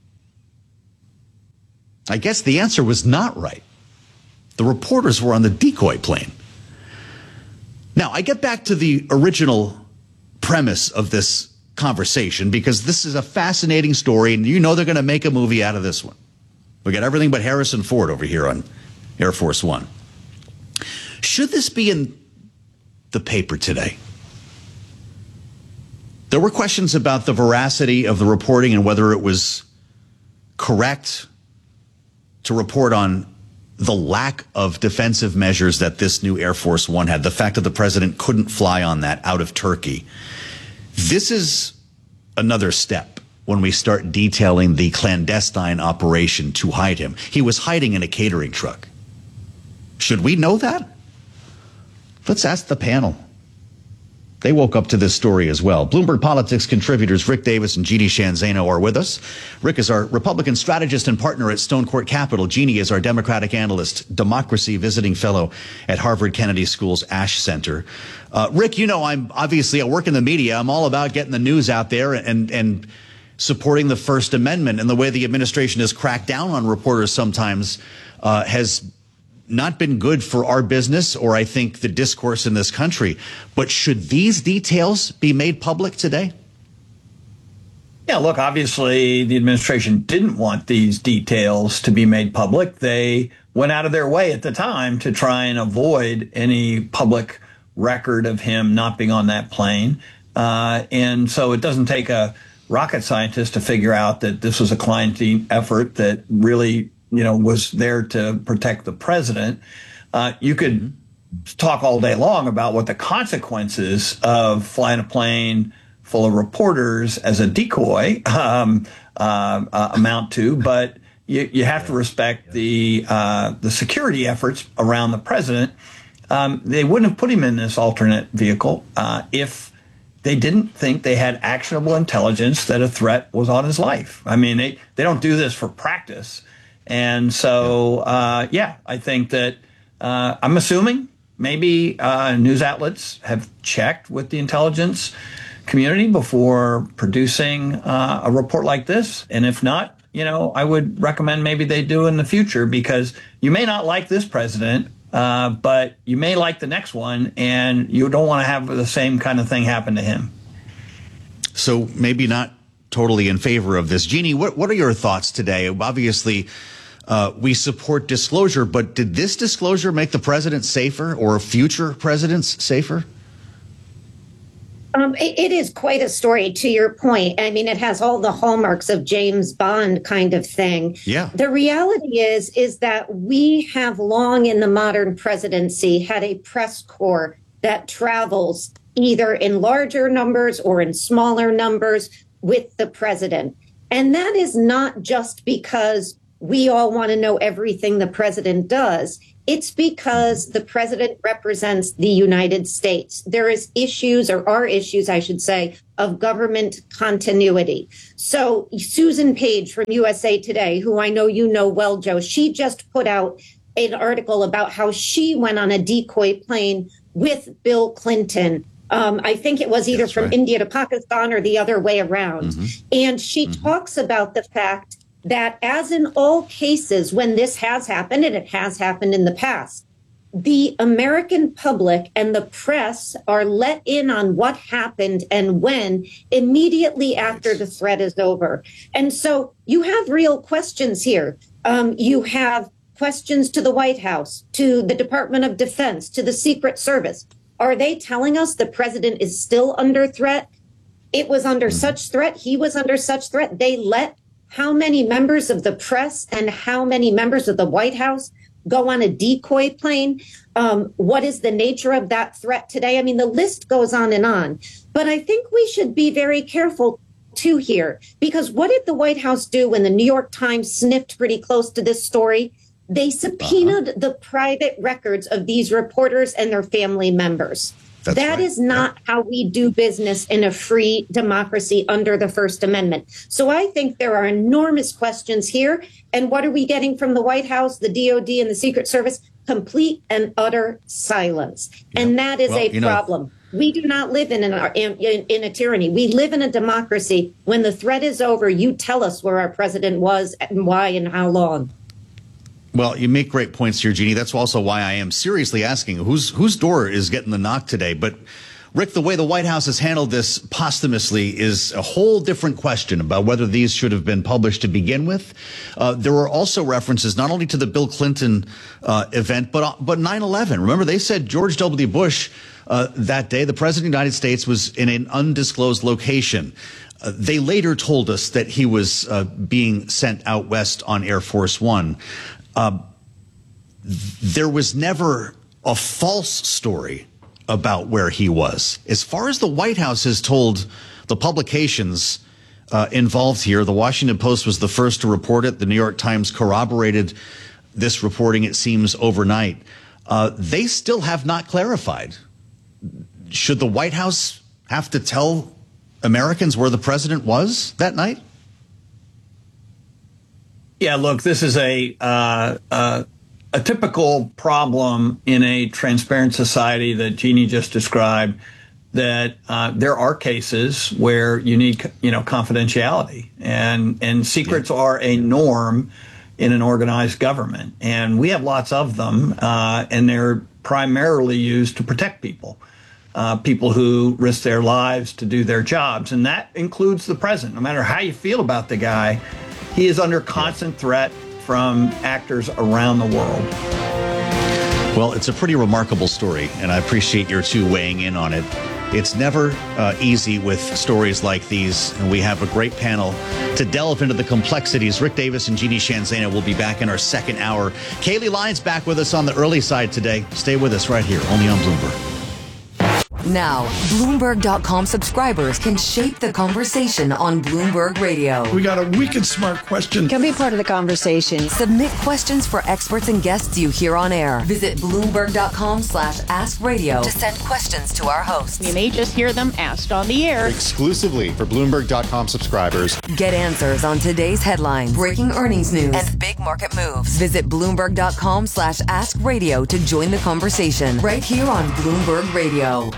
[SPEAKER 6] I guess the answer was not right. The reporters were on the decoy plane. Now, I get back to the original premise of this conversation because this is a fascinating story, and you know they're going to make a movie out of this one. We got everything but Harrison Ford over here on Air Force One. Should this be in the paper today? There were questions about the veracity of the reporting and whether it was correct to report on the lack of defensive measures that this new Air Force One had, the fact that the president couldn't fly on that out of Turkey. This is another step when we start detailing the clandestine operation to hide him. He was hiding in a catering truck. Should we know that? Let's ask the panel. They woke up to this story as well. Bloomberg Politics contributors Rick Davis and Jeannie Sheehan Zaino are with us. Rick is our Republican strategist and partner at Stone Court Capital. Jeannie is our Democratic analyst, democracy visiting fellow at Harvard Kennedy School's Ash Center. Uh, Rick, you know, I'm obviously I work in the media. I'm all about getting the news out there and and supporting the First Amendment, and the way the administration has cracked down on reporters sometimes uh, has not been good for our business, or I think the discourse in this country. But should these details be made public today?
[SPEAKER 8] Yeah, look, obviously the administration didn't want these details to be made public. They went out of their way at the time to try and avoid any public record of him not being on that plane. Uh, and so it doesn't take a rocket scientist to figure out that this was a clienting effort that really, you know, was there to protect the president. Uh, you could talk all day long about what the consequences of flying a plane full of reporters as a decoy um, uh, uh, amount to, but you, you have to respect the uh, the security efforts around the president. Um, they wouldn't have put him in this alternate vehicle uh, if they didn't think they had actionable intelligence that a threat was on his life. I mean, they, they don't do this for practice. And so, uh, yeah, I think that uh, I'm assuming maybe uh, news outlets have checked with the intelligence community before producing uh, a report like this? And if not, you know, I would recommend maybe they do in the future, because you may not like this president, uh, but you may like the next one, and you don't want to have the same kind of thing happen to him.
[SPEAKER 6] So maybe not totally in favor of this. Jeannie, what, what are your thoughts today? Obviously, uh, we support disclosure, but did this disclosure make the president safer, or future presidents safer?
[SPEAKER 9] Um, it, it is quite a story, to your point. I mean, it has all the hallmarks of James Bond kind of thing.
[SPEAKER 6] Yeah.
[SPEAKER 9] The reality is, is that we have long in the modern presidency had a press corps that travels either in larger numbers or in smaller numbers with the president. And that is not just because we all want to know everything the president does. It's because the president represents the United States. There is issues, or are issues, I should say, of government continuity. So Susan Page from U S A Today, who I know you know well, Joe, she just put out an article about how she went on a decoy plane with Bill Clinton. Um, I think it was either That's from right. India to Pakistan or the other way around. Mm-hmm. And she mm-hmm. talks about the fact that, as in all cases when this has happened, and it has happened in the past, the American public and the press are let in on what happened and when immediately after the threat is over. And so you have real questions here. Um, you have questions to the White House, to the Department of Defense, to the Secret Service. Are they telling us the president is still under threat? It was under mm-hmm. such threat. He was under such threat. They let how many members of the press and how many members of the White House go on a decoy plane? Um, what is the nature of that threat today? I mean, the list goes on and on. But I think we should be very careful, too, here, because what did the White House do when the New York Times sniffed pretty close to this story? They subpoenaed uh-huh. the private records of these reporters and their family members. That's that right. is not yeah. how we do business in a free democracy under the First Amendment. So I think there are enormous questions here. And what are we getting from the White House, the D O D, and the Secret Service? Complete and utter silence. Yeah. And that is well, a problem. Know. We do not live in, an, in, in a tyranny. We live in a democracy. When the threat is over, you tell us where our president was and why and how long.
[SPEAKER 6] Well, you make great points here, Jeannie. That's also why I am seriously asking whose whose door is getting the knock today. But, Rick, the way the White House has handled this posthumously is a whole different question about whether these should have been published to begin with. Uh, there were also references not only to the Bill Clinton uh, event, but uh, but nine eleven. Remember, they said George W. Bush uh, that day, the president of the United States, was in an undisclosed location. Uh, they later told us that he was uh, being sent out west on Air Force One. Uh, there was never a false story about where he was. As far as the White House has told the publications uh, involved here, the Washington Post was the first to report it. The New York Times corroborated this reporting, it seems, overnight. Uh, they still have not clarified. Should the White House have to tell Americans where the president was that night?
[SPEAKER 8] Yeah, look, this is a uh, uh, a typical problem in a transparent society that Jeannie just described. That uh, there are cases where you need, you know, confidentiality, and and secrets yeah. are a norm in an organized government, and we have lots of them, uh, and they're primarily used to protect people, uh, people who risk their lives to do their jobs, and that includes the president. No matter how you feel about the guy, he is under constant threat from actors around the world.
[SPEAKER 6] Well, it's a pretty remarkable story, and I appreciate your two weighing in on it. It's never uh, easy with stories like these, and we have a great panel to delve into the complexities. Rick Davis and Jeannie Sheehan Zaino will be back in our second hour. Kaylee Lyons back with us on the early side today. Stay with us right here, only on Bloomberg.
[SPEAKER 2] Now, Bloomberg dot com subscribers can shape the conversation on Bloomberg Radio.
[SPEAKER 25] We got a wicked smart question.
[SPEAKER 2] Can be part of the conversation. Submit questions for experts and guests you hear on air. Visit Bloomberg dot com slash ask radio to send questions to our hosts.
[SPEAKER 10] You may just hear them asked on the air.
[SPEAKER 11] Exclusively for Bloomberg dot com subscribers.
[SPEAKER 2] Get answers on today's headlines, breaking earnings news, and big market moves. Visit Bloomberg dot com slash ask radio to join the conversation right here on Bloomberg Radio.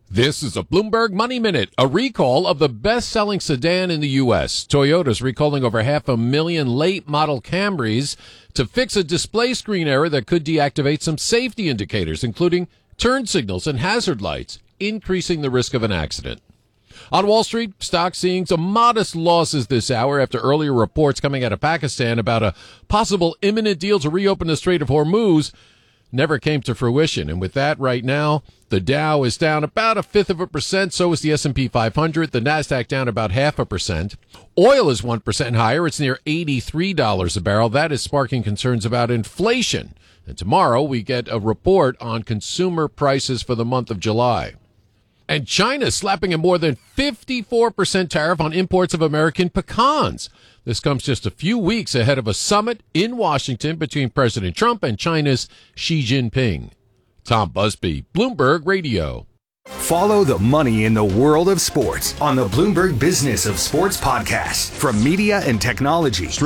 [SPEAKER 24] This is a Bloomberg Money Minute. A recall of the best-selling sedan in the U S. Toyota's recalling over half a million late-model Camrys to fix a display screen error that could deactivate some safety indicators, including turn signals and hazard lights, increasing the risk of an accident. On Wall Street, stocks seeing some modest losses this hour after earlier reports coming out of Pakistan about a possible imminent deal to reopen the Strait of Hormuz never came to fruition. And with that, right now, the Dow is down about a fifth of a percent. So is the S and P five hundred. The Nasdaq down about half a percent. Oil is one percent higher. It's near eighty-three dollars a barrel. That is sparking concerns about inflation. And tomorrow we get a report on consumer prices for the month of July. And China slapping a more than fifty-four percent tariff on imports of American pecans. This comes just a few weeks ahead of a summit in Washington between President Trump and China's Xi Jinping. Tom Busby, Bloomberg Radio.
[SPEAKER 16] Follow the money in the world of sports on the Bloomberg Business of Sports podcast from Media and Technology.